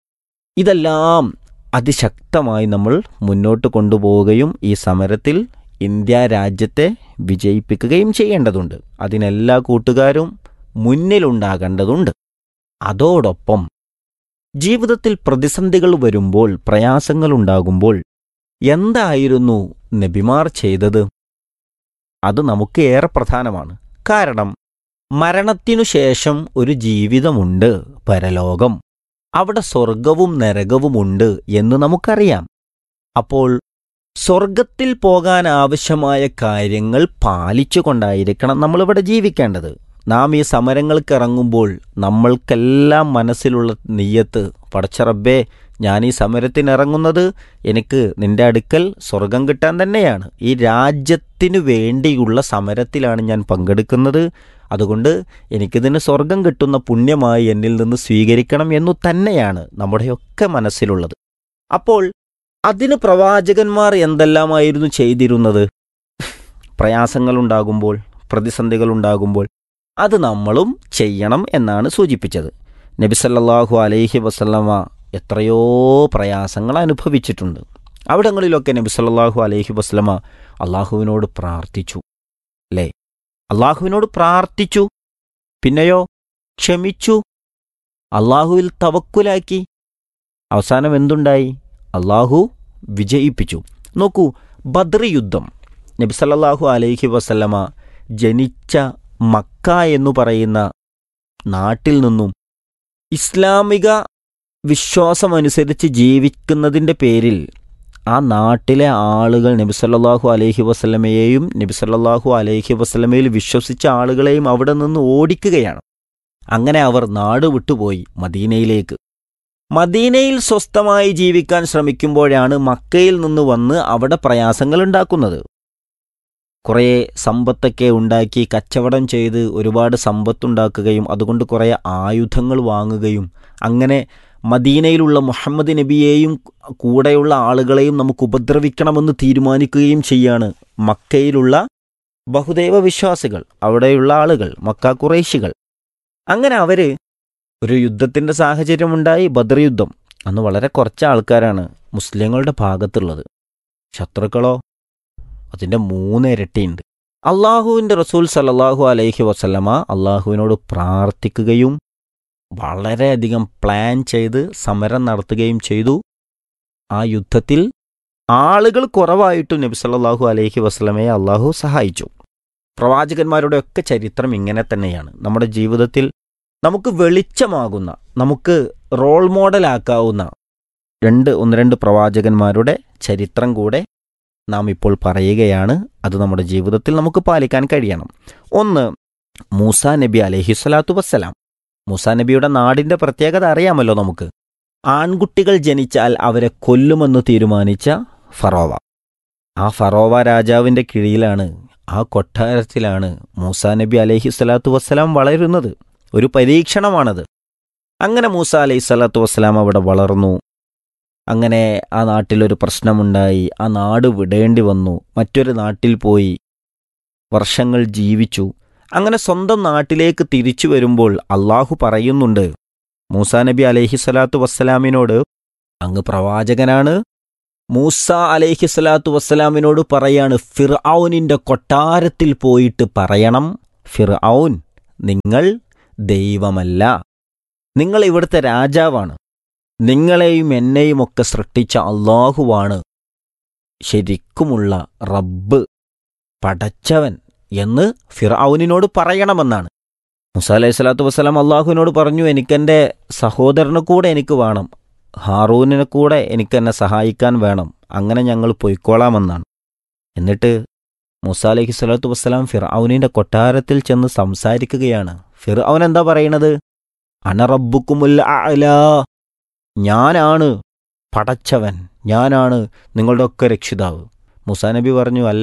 ഇതെല്ലാം അതിശക്തമായി നമ്മൾ മുന്നോട്ട് കൊണ്ടുപോവുകയും ഈ സമരത്തിൽ ഇന്ത്യ രാജ്യത്തെ വിജയിപ്പിക്കുകയും ചെയ്യേണ്ടതുണ്ട്. അതിനെല്ലാ കൂട്ടുകാരും മുന്നിലുണ്ടാകേണ്ടതുണ്ട്. അതോടൊപ്പം ജീവിതത്തിൽ പ്രതിസന്ധികൾ വരുമ്പോൾ, പ്രയാസങ്ങളുണ്ടാകുമ്പോൾ എന്തായിരുന്നു നബിമാർ ചെയ്തത്? അത് നമുക്ക് ഏറെ പ്രധാനമാണ്. കാരണം മരണത്തിനു ശേഷം ഒരു ജീവിതമുണ്ട്, പരലോകം. അവിടെ സ്വർഗവും നരകവുമുണ്ട് എന്ന് നമുക്കറിയാം. അപ്പോൾ സ്വർഗത്തിൽ പോകാൻ ആവശ്യമായ കാര്യങ്ങൾ പാലിച്ചുകൊണ്ടായിരിക്കണം നമ്മളിവിടെ ജീവിക്കേണ്ടത്. നാം ഈ സമരങ്ങൾക്ക് ഇറങ്ങുമ്പോൾ നമ്മൾക്കെല്ലാം മനസ്സിലുള്ള നിയ്യത്ത്, പടച്ചറബ്ബേ, ഞാൻ ഈ സമരത്തിനിറങ്ങുന്നത് എനിക്ക് നിന്റെ അടുക്കൽ സ്വർഗം കിട്ടാൻ തന്നെയാണ്. ഈ രാജ്യത്തിനു വേണ്ടിയുള്ള സമരത്തിലാണ് ഞാൻ പങ്കെടുക്കുന്നത്. അതുകൊണ്ട് എനിക്കിതിന് സ്വർഗം കിട്ടുന്ന പുണ്യമായി എന്നിൽ നിന്ന് സ്വീകരിക്കണം എന്നു തന്നെയാണ് നമ്മുടെയൊക്കെ മനസ്സിലുള്ളത്. അപ്പോൾ അതിന് പ്രവാചകന്മാർ എന്തെല്ലാമായിരുന്നു ചെയ്തിരുന്നത്? പ്രയാസങ്ങളുണ്ടാകുമ്പോൾ, പ്രതിസന്ധികളുണ്ടാകുമ്പോൾ അത് നമ്മളും ചെയ്യണം എന്നാണ് സൂചിപ്പിച്ചത്. നബി സല്ലല്ലാഹു അലൈഹി വസല്ലമ എത്രയോ പ്രയാസങ്ങൾ അനുഭവിച്ചിട്ടുണ്ട്. അവിടങ്ങളിലൊക്കെ നബി സല്ലല്ലാഹു അലൈഹി വസല്ലമ അള്ളാഹുവിനോട് പ്രാർത്ഥിച്ചു, അല്ലേ? അള്ളാഹുവിനോട് പ്രാർത്ഥിച്ചു, പിന്നെയോ ക്ഷമിച്ചു, അള്ളാഹുവിൽ തവക്കുലാക്കി. അവസാനം എന്തുണ്ടായി? അള്ളാഹു വിജയിപ്പിച്ചു. നോക്കൂ, ബദ്ർ യുദ്ധം നബി സല്ലല്ലാഹു അലൈഹി വസല്ലമ ജനിച്ച മക്ക എന്നു പറയുന്ന നാട്ടിൽ നിന്നും ഇസ്ലാമിക വിശ്വാസമനുസരിച്ച് ജീവിക്കുന്നതിൻ്റെ പേരിൽ ആ നാട്ടിലെ ആളുകൾ നബി സല്ലല്ലാഹു അലൈഹി വസല്ലമയെയും നബി സല്ലല്ലാഹു അലൈഹി വസല്ലമയിൽ വിശ്വസിച്ച ആളുകളെയും അവിടെ നിന്ന് ഓടിക്കുകയാണ്. അങ്ങനെ അവർ നാട് വിട്ടുപോയി മദീനയിലേക്ക്. മദീനയിൽ സ്വസ്ഥമായി ജീവിക്കാൻ ശ്രമിക്കുമ്പോഴാണ് മക്കയിൽ നിന്ന് വന്ന് അവിടെ പ്രയാസങ്ങൾ ഉണ്ടാക്കുന്നത്. കുറേ സമ്പത്തൊക്കെ ഉണ്ടാക്കി കച്ചവടം ചെയ്ത് ഒരുപാട് സമ്പത്തുണ്ടാക്കുകയും അതുകൊണ്ട് കുറേ ആയുധങ്ങൾ വാങ്ങുകയും അങ്ങനെ മദീനയിലുള്ള മുഹമ്മദ് നബിയെയും കൂടെയുള്ള ആളുകളെയും നമുക്ക് ഉപദ്രവിക്കണമെന്ന് തീരുമാനിക്കുകയും ചെയ്യാണ് മക്കയിലുള്ള ബഹുദൈവ വിശ്വാസികൾ, അവിടെയുള്ള ആളുകൾ, മക്ക ഖുറൈശികൾ. അങ്ങനെ അവർ ഒരു യുദ്ധത്തിൻ്റെ സാഹചര്യമുണ്ടായി, ബദ്ർ യുദ്ധം. അന്ന് വളരെ കുറച്ച് ആൾക്കാരാണ് മുസ്ലിങ്ങളുടെ ഭാഗത്തുള്ളത്. ശത്രുക്കളോ അതിൻ്റെ മൂന്നിരട്ടിയുണ്ട്. അള്ളാഹുവിൻ്റെ റസൂൽ സല്ലല്ലാഹു അലൈഹി വസല്ലമ അള്ളാഹുവിനോട് പ്രാർത്ഥിക്കുകയും വളരെയധികം പ്ലാൻ ചെയ്ത് സമരം നടത്തുകയും ചെയ്തു. ആ യുദ്ധത്തിൽ ആളുകൾ കുറവായിട്ടും നബി സല്ലല്ലാഹു അലൈഹി വസല്ലമയെ അള്ളാഹു സഹായിച്ചു. പ്രവാചകന്മാരുടെയൊക്കെ ചരിത്രം ഇങ്ങനെ തന്നെയാണ്. നമ്മുടെ ജീവിതത്തിൽ നമുക്ക് വെളിച്ചമാകുന്ന, നമുക്ക് റോൾ മോഡലാക്കാവുന്ന രണ്ട് ഒന്ന് രണ്ട് പ്രവാചകന്മാരുടെ ചരിത്രം കൂടെ നാം ഇപ്പോൾ പറയുകയാണ്. അത് നമ്മുടെ ജീവിതത്തിൽ നമുക്ക് പാലിക്കാൻ കഴിയണം. ഒന്ന്, മൂസാ നബി അലൈഹിസ്സലാത്തു വസ്സലാം. മൂസാ നബിയുടെ നാടിൻ്റെ പ്രത്യേകത അറിയാമല്ലോ നമുക്ക്. ആൺകുട്ടികൾ ജനിച്ചാൽ അവരെ കൊല്ലുമെന്ന് തീരുമാനിച്ച ഫറോവ. ആ ഫറോവ രാജാവിൻ്റെ കീഴിലാണ്, ആ കൊട്ടാരത്തിലാണ് മൂസാ നബി അലൈഹിസ്സലാത്തു വസ്സലാം വളരുന്നത്. ഒരു പരീക്ഷണമാണത്. അങ്ങനെ മൂസ അലൈഹിസ്സലാത്തു വസ്സലാം അവിടെ വളർന്നു. അങ്ങനെ ആ നാട്ടിലൊരു പ്രശ്നമുണ്ടായി. ആ നാട് വിടേണ്ടി വന്നു. മറ്റൊരു നാട്ടിൽ പോയി വർഷങ്ങൾ ജീവിച്ചു. അങ്ങനെ സ്വന്തം നാട്ടിലേക്ക് തിരിച്ചു വരുമ്പോൾ അള്ളാഹു പറയുന്നുണ്ട് മൂസാ നബി അലൈഹിസ്സലാത്തു വസ്സലാമിനോട്, അങ്ങ് പ്രവാചകനാണ്. മൂസ അലൈഹിസ്സലാത്തു വസ്സലാമിനോട് പറയാണ്, ഫിർഔനിൻ്റെ കൊട്ടാരത്തിൽ പോയിട്ട് പറയണം, ഫിർഔൻ, നിങ്ങൾ ദൈവമല്ല, നിങ്ങൾ ഇവിടുത്തെ രാജാവാണ്, നിങ്ങളെയും എന്നെയും ഒക്കെ സൃഷ്ടിച്ച അള്ളാഹുവാണ് ശരിക്കുമുള്ള റബ്ബ്, പടച്ചവൻ എന്ന് ഫിർഔനിനോട് പറയണമെന്നാണ്. മൂസ അലൈഹി സ്വലാത്തു വസ്സലാം അള്ളാഹുവിനോട് പറഞ്ഞു, എനിക്കെൻ്റെ സഹോദരനെ കൂടെ എനിക്ക് വേണം, ഹാറൂനിനെ കൂടെ എനിക്കെന്നെ സഹായിക്കാൻ വേണം, അങ്ങനെ ഞങ്ങൾ പൊയ്ക്കോളാമെന്നാണ്. എന്നിട്ട് മൂസ അലൈഹി സ്വലാത്തു വസ്സലാം ഫിർഔനിൻ്റെ കൊട്ടാരത്തിൽ ചെന്ന് സംസാരിക്കുകയാണ്. ഫിർഔൻ എന്താ പറയണത്? അന റബ്ബുക്കുമുൽ അഅ്ലാ, ഞാനാണ് പടച്ചവൻ, ഞാനാണ് നിങ്ങളുടെ ഒക്കെ രക്ഷിതാവ്. മൂസാ നബി പറഞ്ഞു, അല്ല,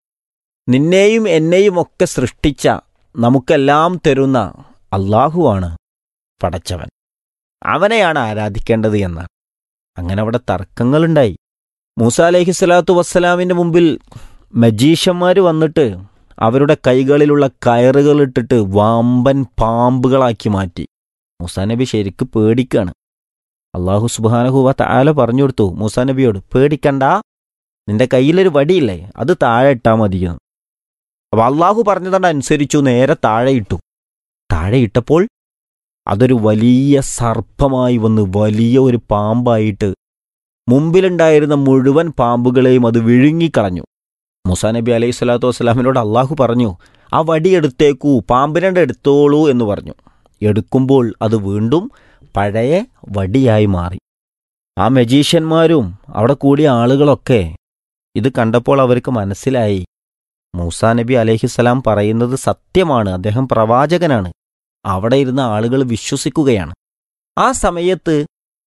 നിന്നെയും എന്നെയും ഒക്കെ സൃഷ്ടിച്ച നമുക്കെല്ലാം തരുന്ന അള്ളാഹുവാണ് പടച്ചവൻ, അവനെയാണ് ആരാധിക്കേണ്ടത് എന്നാണ്. അങ്ങനെ അവിടെ തർക്കങ്ങളുണ്ടായി. മൂസ അലൈഹിസ്സലാത്തു വസ്സലാമിൻ്റെ മുമ്പിൽ മജീഷ്യന്മാർ വന്നിട്ട് അവരുടെ കൈകളിലുള്ള കയറുകളിട്ടിട്ട് വമ്പൻ പാമ്പുകളാക്കി മാറ്റി. മൂസാ നബി ശരിക്ക് പേടിക്കാണ്. അള്ളാഹു സുബ്ഹാനഹു വ തആല പറഞ്ഞു കൊടുത്തു മൂസാ നബിയോട്, പേടിക്കണ്ട, നിന്റെ കയ്യിലൊരു വടിയില്ലേ, അത് താഴെ ഇട്ടാൽ മതിയെന്ന്. അപ്പോൾ അള്ളാഹു പറഞ്ഞതുകൊണ്ട് അനുസരിച്ചു, നേരെ താഴെ ഇട്ടു. താഴെ ഇട്ടപ്പോൾ അതൊരു വലിയ സർപ്പമായി വന്ന് വലിയ ഒരു പാമ്പായിട്ട് മുമ്പിലുണ്ടായിരുന്ന മുഴുവൻ പാമ്പുകളെയും അത് വിഴുങ്ങിക്കളഞ്ഞു. മൂസാ നബി അലൈഹി സ്വലാത്തു വസ്സലാമിനോട് അള്ളാഹു പറഞ്ഞു, ആ വടി എടുത്തേക്കൂ, പാമ്പിനെ എടുത്തോളൂ എന്ന് പറഞ്ഞു. എടുക്കുമ്പോൾ അത് വീണ്ടും പഴയ വടിയായി മാറി. ആ മജീഷ്യന്മാരും അവിടെ കൂടിയ ആളുകളൊക്കെ ഇത് കണ്ടപ്പോൾ അവർക്ക് മനസ്സിലായി, മൂസാ നബി അലൈഹിസ്സലാം പറയുന്നത് സത്യമാണ്, അദ്ദേഹം പ്രവാചകനാണ്. അവിടെ ഇരുന്ന ആളുകൾ വിശ്വസിക്കുകയാണ്. ആ സമയത്ത്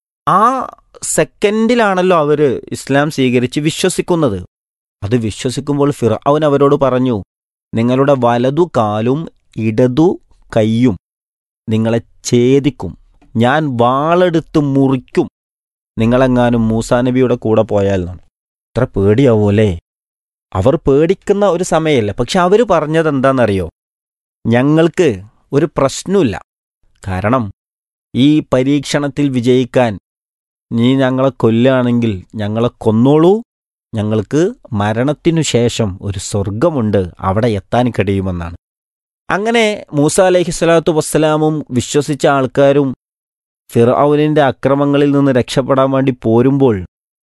ആ സെക്കൻഡിലാണല്ലോ അവർ ഇസ്ലാം സ്വീകരിച്ച് വിശ്വസിക്കുന്നത്. അത് വിശ്വസിക്കുമ്പോൾ ഫിർഔൻ അവരോട് പറഞ്ഞു, നിങ്ങളുടെ വലതു കാലും ഇടതു കൈയും നിങ്ങളെ ഛേദിക്കും, ഞാൻ വാളെടുത്ത് മുറിക്കും, നിങ്ങളെങ്ങാനും മൂസാ നബിയുടെ കൂടെ പോയാൽ. ഇത്ര പേടിയാവൂലേ? അവർ പേടിക്കുന്ന ഒരു സമയമല്ല. പക്ഷെ അവർ പറഞ്ഞത് എന്താണെന്നറിയോ? ഞങ്ങൾക്ക് ഒരു പ്രശ്നമില്ല, കാരണം ഈ പരീക്ഷണത്തിൽ വിജയിക്കാൻ നീ ഞങ്ങളെ കൊല്ലുകയാണെങ്കിൽ ഞങ്ങളെ കൊന്നോളൂ, ഞങ്ങൾക്ക് മരണത്തിനു ശേഷം ഒരു സ്വർഗമുണ്ട്, അവിടെ എത്താൻ കഴിയുമെന്നാണ്. അങ്ങനെ മൂസ അലൈഹിസ്സലാത്തു വസ്സലാമും വിശ്വസിച്ച ആൾക്കാരും ഫിർഔനിൻ്റെ അക്രമങ്ങളിൽ നിന്ന് രക്ഷപ്പെടാൻ വേണ്ടി പോരുമ്പോൾ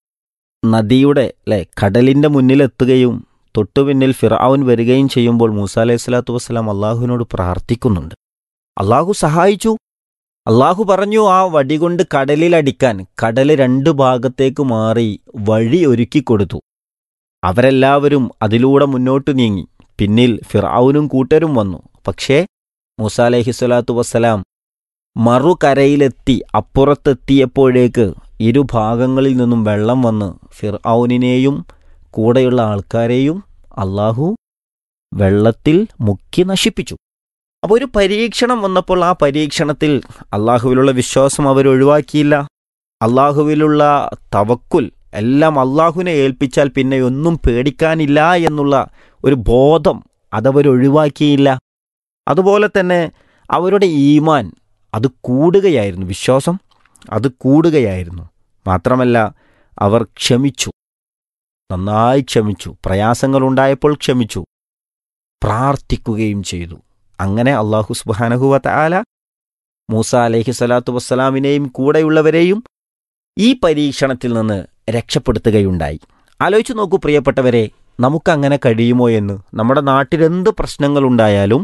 നദിയുടെ അല്ലെ കടലിൻ്റെ മുന്നിലെത്തുകയും തൊട്ടുപിന്നിൽ ഫിർഔൻ വരികയും ചെയ്യുമ്പോൾ മൂസ അലൈഹി സ്വലാത്തു വസ്സലാം അള്ളാഹുവിനോട് പ്രാർത്ഥിക്കുന്നുണ്ട്. അള്ളാഹു സഹായിച്ചു. അള്ളാഹു പറഞ്ഞു ആ വടി കൊണ്ട് കടലിലടിക്കാൻ. കടൽ രണ്ട് ഭാഗത്തേക്ക് മാറി വഴി ഒരുക്കിക്കൊടുത്തു. അവരെല്ലാവരും അതിലൂടെ മുന്നോട്ട് നീങ്ങി. പിന്നിൽ ഫിർഔനും കൂട്ടരും വന്നു. പക്ഷേ മൂസ അലൈഹിസ്സലാത്തു വസ്സലാം മറുകരയിലെത്തി അപ്പുറത്തെത്തിയപ്പോഴേക്ക് ഇരുഭാഗങ്ങളിൽ നിന്നും വെള്ളം വന്ന് ഫിർഔനിനെയും കൂടെയുള്ള ആൾക്കാരെയും അള്ളാഹു വെള്ളത്തിൽ മുക്കി നശിപ്പിച്ചു. അപ്പോൾ ഒരു പരീക്ഷണം വന്നപ്പോൾ ആ പരീക്ഷണത്തിൽ അള്ളാഹുവിലുള്ള വിശ്വാസം അവർ ഒഴിവാക്കിയില്ല. അള്ളാഹുവിലുള്ള തവക്കുൽ എല്ലാം അള്ളാഹുവിനെ ഏൽപ്പിച്ചാൽ പിന്നെ ഒന്നും പേടിക്കാനില്ല എന്നുള്ള ഒരു ബോധം അതവർ ഒഴിവാക്കിയില്ല. അതുപോലെ തന്നെ അവരുടെ ഈമാൻ അത് കൂടുകയായിരുന്നു, വിശ്വാസം അത് കൂടുകയായിരുന്നു. മാത്രമല്ല അവർ ക്ഷമിച്ചു, നന്നായി ക്ഷമിച്ചു, പ്രയാസങ്ങളുണ്ടായപ്പോൾ ക്ഷമിച്ചു, പ്രാർത്ഥിക്കുകയും ചെയ്തു. അങ്ങനെ അള്ളാഹു സുബ്ഹാനഹു വ തആല മൂസ അലൈഹി സ്വലാത്തു വസ്സലാമിനെയും കൂടെയുള്ളവരെയും ഈ പരീക്ഷണത്തിൽ നിന്ന് രക്ഷപ്പെടുത്തുകയുണ്ടായി. ആലോചിച്ച് നോക്കൂ പ്രിയപ്പെട്ടവരെ, നമുക്കങ്ങനെ കഴിയുമോ എന്ന്. നമ്മുടെ നാട്ടിലെന്ത് പ്രശ്നങ്ങളുണ്ടായാലും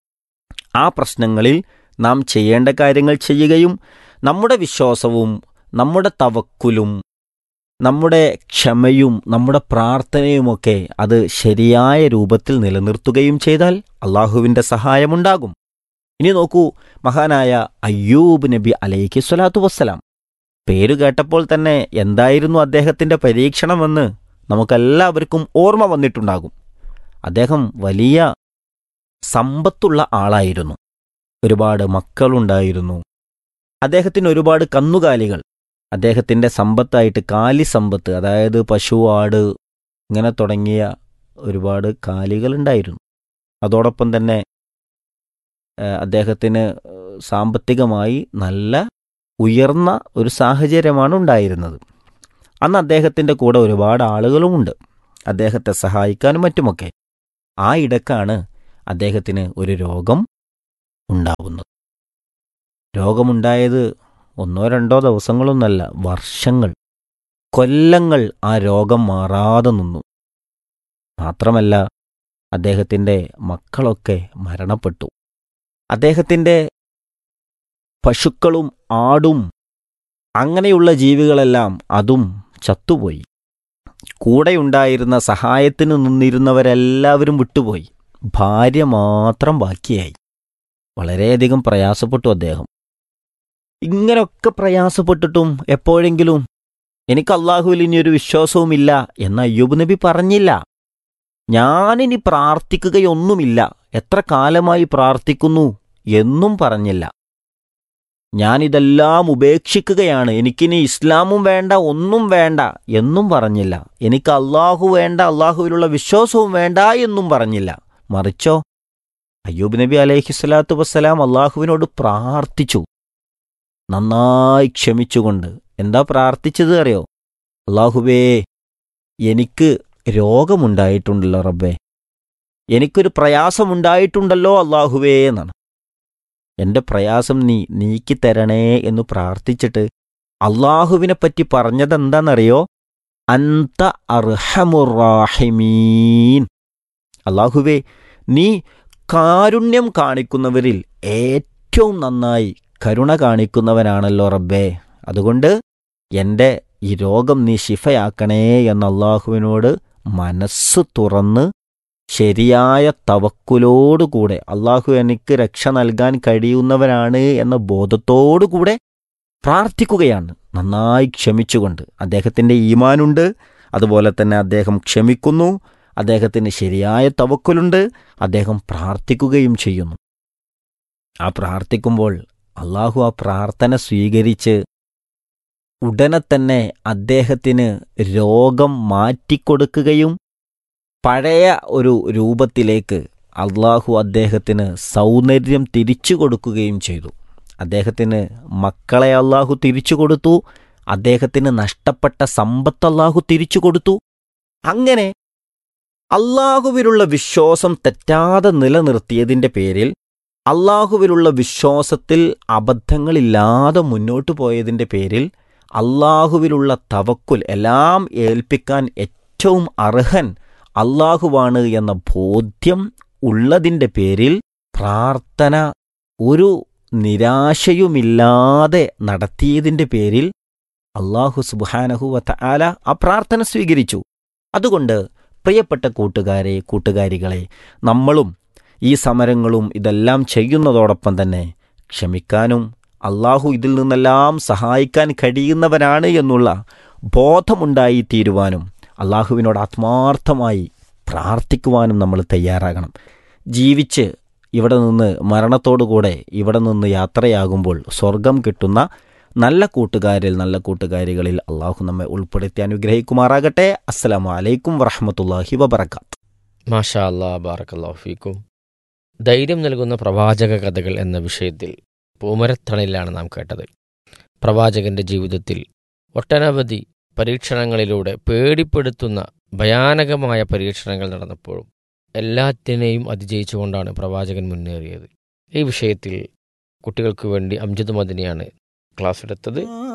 ആ പ്രശ്നങ്ങളിൽ നാം ചെയ്യേണ്ട കാര്യങ്ങൾ ചെയ്യുകയും നമ്മുടെ വിശ്വാസവും നമ്മുടെ തവക്കുലും നമ്മുടെ ക്ഷമയും നമ്മുടെ പ്രാർത്ഥനയുമൊക്കെ അത് ശരിയായ രൂപത്തിൽ നിലനിർത്തുകയും ചെയ്താൽ അള്ളാഹുവിൻ്റെ സഹായമുണ്ടാകും. ഇനി നോക്കൂ, മഹാനായ അയ്യൂബ് നബി അലൈഹി സ്വലാത്തു വസ്സലാം. പേരു കേട്ടപ്പോൾ തന്നെ എന്തായിരുന്നു അദ്ദേഹത്തിൻ്റെ പരീക്ഷണമെന്ന് നമുക്കെല്ലാവർക്കും ഓർമ്മ വന്നിട്ടുണ്ടാകും. അദ്ദേഹം വലിയ സമ്പത്തുള്ള ആളായിരുന്നു. ഒരുപാട് മക്കളുണ്ടായിരുന്നു. അദ്ദേഹത്തിന് ഒരുപാട് കന്നുകാലികൾ, അദ്ദേഹത്തിൻ്റെ സമ്പത്തായിട്ട് കാലി സമ്പത്ത്, അതായത് പശു, ആട് ഇങ്ങനെ തുടങ്ങിയ ഒരുപാട് കാലികളുണ്ടായിരുന്നു. അതോടൊപ്പം തന്നെ അദ്ദേഹത്തിന് സാമ്പത്തികമായി നല്ല ഉയർന്ന ഒരു സാഹചര്യമാണ് ഉണ്ടായിരുന്നത്. അന്ന് അദ്ദേഹത്തിൻ്റെ കൂടെ ഒരുപാട് ആളുകളുമുണ്ട് അദ്ദേഹത്തെ സഹായിക്കാനും മറ്റുമൊക്കെ. ആ ഇടക്കാണ് അദ്ദേഹത്തിന് ഒരു രോഗം ഉണ്ടാവുന്നത്. രോഗമുണ്ടായത് ഒന്നോ രണ്ടോ ദിവസങ്ങളൊന്നല്ല, വർഷങ്ങൾ, കൊല്ലങ്ങൾ ആ രോഗം മാറാതെ നിന്നു. മാത്രമല്ല അദ്ദേഹത്തിൻ്റെ മക്കളൊക്കെ മരണപ്പെട്ടു. അദ്ദേഹത്തിൻ്റെ പശുക്കളും ആടും അങ്ങനെയുള്ള ജീവികളെല്ലാം അതും ചത്തുപോയി. കൂടെയുണ്ടായിരുന്ന സഹായത്തിന് നിന്നിരുന്നവരെല്ലാവരും വിട്ടുപോയി. ഭാര്യ മാത്രം ബാക്കിയായി. വളരെയധികം പ്രയാസപ്പെട്ടു അദ്ദേഹം. ഇങ്ങനെയൊക്കെ പ്രയാസപ്പെട്ടിട്ടും എപ്പോഴെങ്കിലും എനിക്ക് അള്ളാഹുവിൽ ഇനിയൊരു വിശ്വാസവുമില്ല എന്ന് അയ്യൂബ് നബി പറഞ്ഞില്ല. ഞാനിനി പ്രാർത്ഥിക്കുകയൊന്നുമില്ല, എത്ര കാലമായി പ്രാർത്ഥിക്കുന്നു എന്നും പറഞ്ഞില്ല. ഞാനിതെല്ലാം ഉപേക്ഷിക്കുകയാണ്, എനിക്കിനി ഇസ്ലാമും വേണ്ട, ഒന്നും വേണ്ട എന്നും പറഞ്ഞില്ല. എനിക്ക് അള്ളാഹു വേണ്ട, അള്ളാഹുവിലുള്ള വിശ്വാസവും വേണ്ട എന്നും പറഞ്ഞില്ല. മറിച്ചോ അയ്യൂബ് നബി അലൈഹി സ്വലാത്തു വസ്സലാം അള്ളാഹുവിനോട് പ്രാർത്ഥിച്ചു, നന്നായി ക്ഷമിച്ചുകൊണ്ട്. എന്താ പ്രാർത്ഥിച്ചത് അറിയോ? അള്ളാഹുവേ, എനിക്ക് രോഗമുണ്ടായിട്ടുണ്ടല്ലോ റബ്ബേ, എനിക്കൊരു പ്രയാസമുണ്ടായിട്ടുണ്ടല്ലോ അള്ളാഹുവേ എന്നാണ്. എൻ്റെ പ്രയാസം നീ നീക്കിത്തരണേ എന്ന് പ്രാർത്ഥിച്ചിട്ട് അള്ളാഹുവിനെപ്പറ്റി പറഞ്ഞതെന്താണെന്നറിയോ? അന്ത അർഹമുറാഹിമീൻ. അള്ളാഹുവേ, നീ കാരുണ്യം കാണിക്കുന്നവരിൽ ഏറ്റവും നന്നായി കരുണ കാണിക്കുന്നവനാണല്ലോ റബ്ബേ. അതുകൊണ്ട് എൻ്റെ ഈ രോഗം നീ ശിഫയാക്കണേ എന്ന് അള്ളാഹുവിനോട് മനസ്സ് തുറന്ന് ശരിയായ തവക്കുലോടുകൂടെ, അള്ളാഹു എനിക്ക് രക്ഷ നൽകാൻ കഴിയുന്നവനാണ് എന്ന ബോധത്തോടുകൂടെ പ്രാർത്ഥിക്കുകയാണ്, നന്നായി ക്ഷമിച്ചുകൊണ്ട്. അദ്ദേഹത്തിൻ്റെ ഈമാനുണ്ട്, അതുപോലെ തന്നെ അദ്ദേഹം ക്ഷമിക്കുന്നു, അദ്ദേഹത്തിന് ശരിയായ തവക്കുലുണ്ട്, അദ്ദേഹം പ്രാർത്ഥിക്കുകയും ചെയ്യുന്നു. ആ പ്രാർത്ഥിക്കുമ്പോൾ അള്ളാഹു ആ പ്രാർത്ഥന സ്വീകരിച്ച് ഉടനെ തന്നെ അദ്ദേഹത്തിന് രോഗം മാറ്റിക്കൊടുക്കുകയും പഴയ ഒരു രൂപത്തിലേക്ക് അള്ളാഹു അദ്ദേഹത്തിന് സൗന്ദര്യം തിരിച്ചു കൊടുക്കുകയും ചെയ്തു. അദ്ദേഹത്തിന് മക്കളെ അള്ളാഹു തിരിച്ചു കൊടുത്തു, അദ്ദേഹത്തിന് നഷ്ടപ്പെട്ട സമ്പത്ത് അള്ളാഹു തിരിച്ചു കൊടുത്തു. അങ്ങനെ അള്ളാഹുവിലുള്ള വിശ്വാസം തെറ്റാതെ നിലനിർത്തിയതിൻ്റെ പേരിൽ, അള്ളാഹുവിലുള്ള വിശ്വാസത്തിൽ അബദ്ധങ്ങളില്ലാതെ മുന്നോട്ടു പോയതിൻ്റെ പേരിൽ, അള്ളാഹുവിലുള്ള തവക്കുൽ എല്ലാം ഏൽപ്പിക്കാൻ ഏറ്റവും അർഹൻ അള്ളാഹുവാണ് എന്ന ബോധ്യം ഉള്ളതിൻ്റെ പേരിൽ പ്രാർത്ഥന ഒരു നിരാശയുമില്ലാതെ നടത്തിയതിൻ്റെ പേരിൽ അള്ളാഹു സുബ്ഹാനഹു വ തആല ആ പ്രാർത്ഥന സ്വീകരിച്ചു. അതുകൊണ്ട് പ്രിയപ്പെട്ട കൂട്ടുകാരെ, കൂട്ടുകാരികളെ, നമ്മളും ഈ സമരങ്ങളും ഇതെല്ലാം ചെയ്യുന്നതോടൊപ്പം തന്നെ ക്ഷമിക്കാനും അള്ളാഹു ഇതിൽ നിന്നെല്ലാം സഹായിക്കാൻ കഴിയുന്നവനാണ് എന്നുള്ള ബോധമുണ്ടായിത്തീരുവാനും അള്ളാഹുവിനോട് ആത്മാർത്ഥമായി പ്രാർത്ഥിക്കുവാനും നമ്മൾ തയ്യാറാകണം. ജീവിച്ച് ഇവിടെ നിന്ന് മരണത്തോടുകൂടെ ഇവിടെ നിന്ന് യാത്രയാകുമ്പോൾ സ്വർഗം കിട്ടുന്ന നല്ല കൂട്ടുകാരിൽ നല്ല കൂട്ടുകാരികളിൽ അള്ളാഹു നമ്മെ ഉൾപ്പെടുത്തി അനുഗ്രഹിക്കുമാറാകട്ടെ. അസ്സലാമു അലൈക്കും വറഹ്മത്തുള്ളാഹി വബറകാത്ത്. മാഷാ അല്ലാ, ബാറക്കല്ലാഹു ഫീക്കും. ധൈര്യം നൽകുന്ന പ്രവാചക കഥകൾ എന്ന വിഷയത്തിൽ പൂമരത്തണലിലാണ് നാം കേട്ടത്. പ്രവാചകന്റെ ജീവിതത്തിൽ ഒട്ടനവധി പരീക്ഷണങ്ങളിലൂടെ പേടിപ്പെടുത്തുന്ന ഭയാനകമായ പരീക്ഷണങ്ങൾ നടന്നപ്പോഴും എല്ലാത്തിനെയും അതിജയിച്ചുകൊണ്ടാണ് പ്രവാചകൻ മുന്നേറിയത്. ഈ വിഷയത്തിൽ കുട്ടികൾക്ക് വേണ്ടി അംജദ് മദനിയാണ് ക്ലാസ് എടുത്തത്.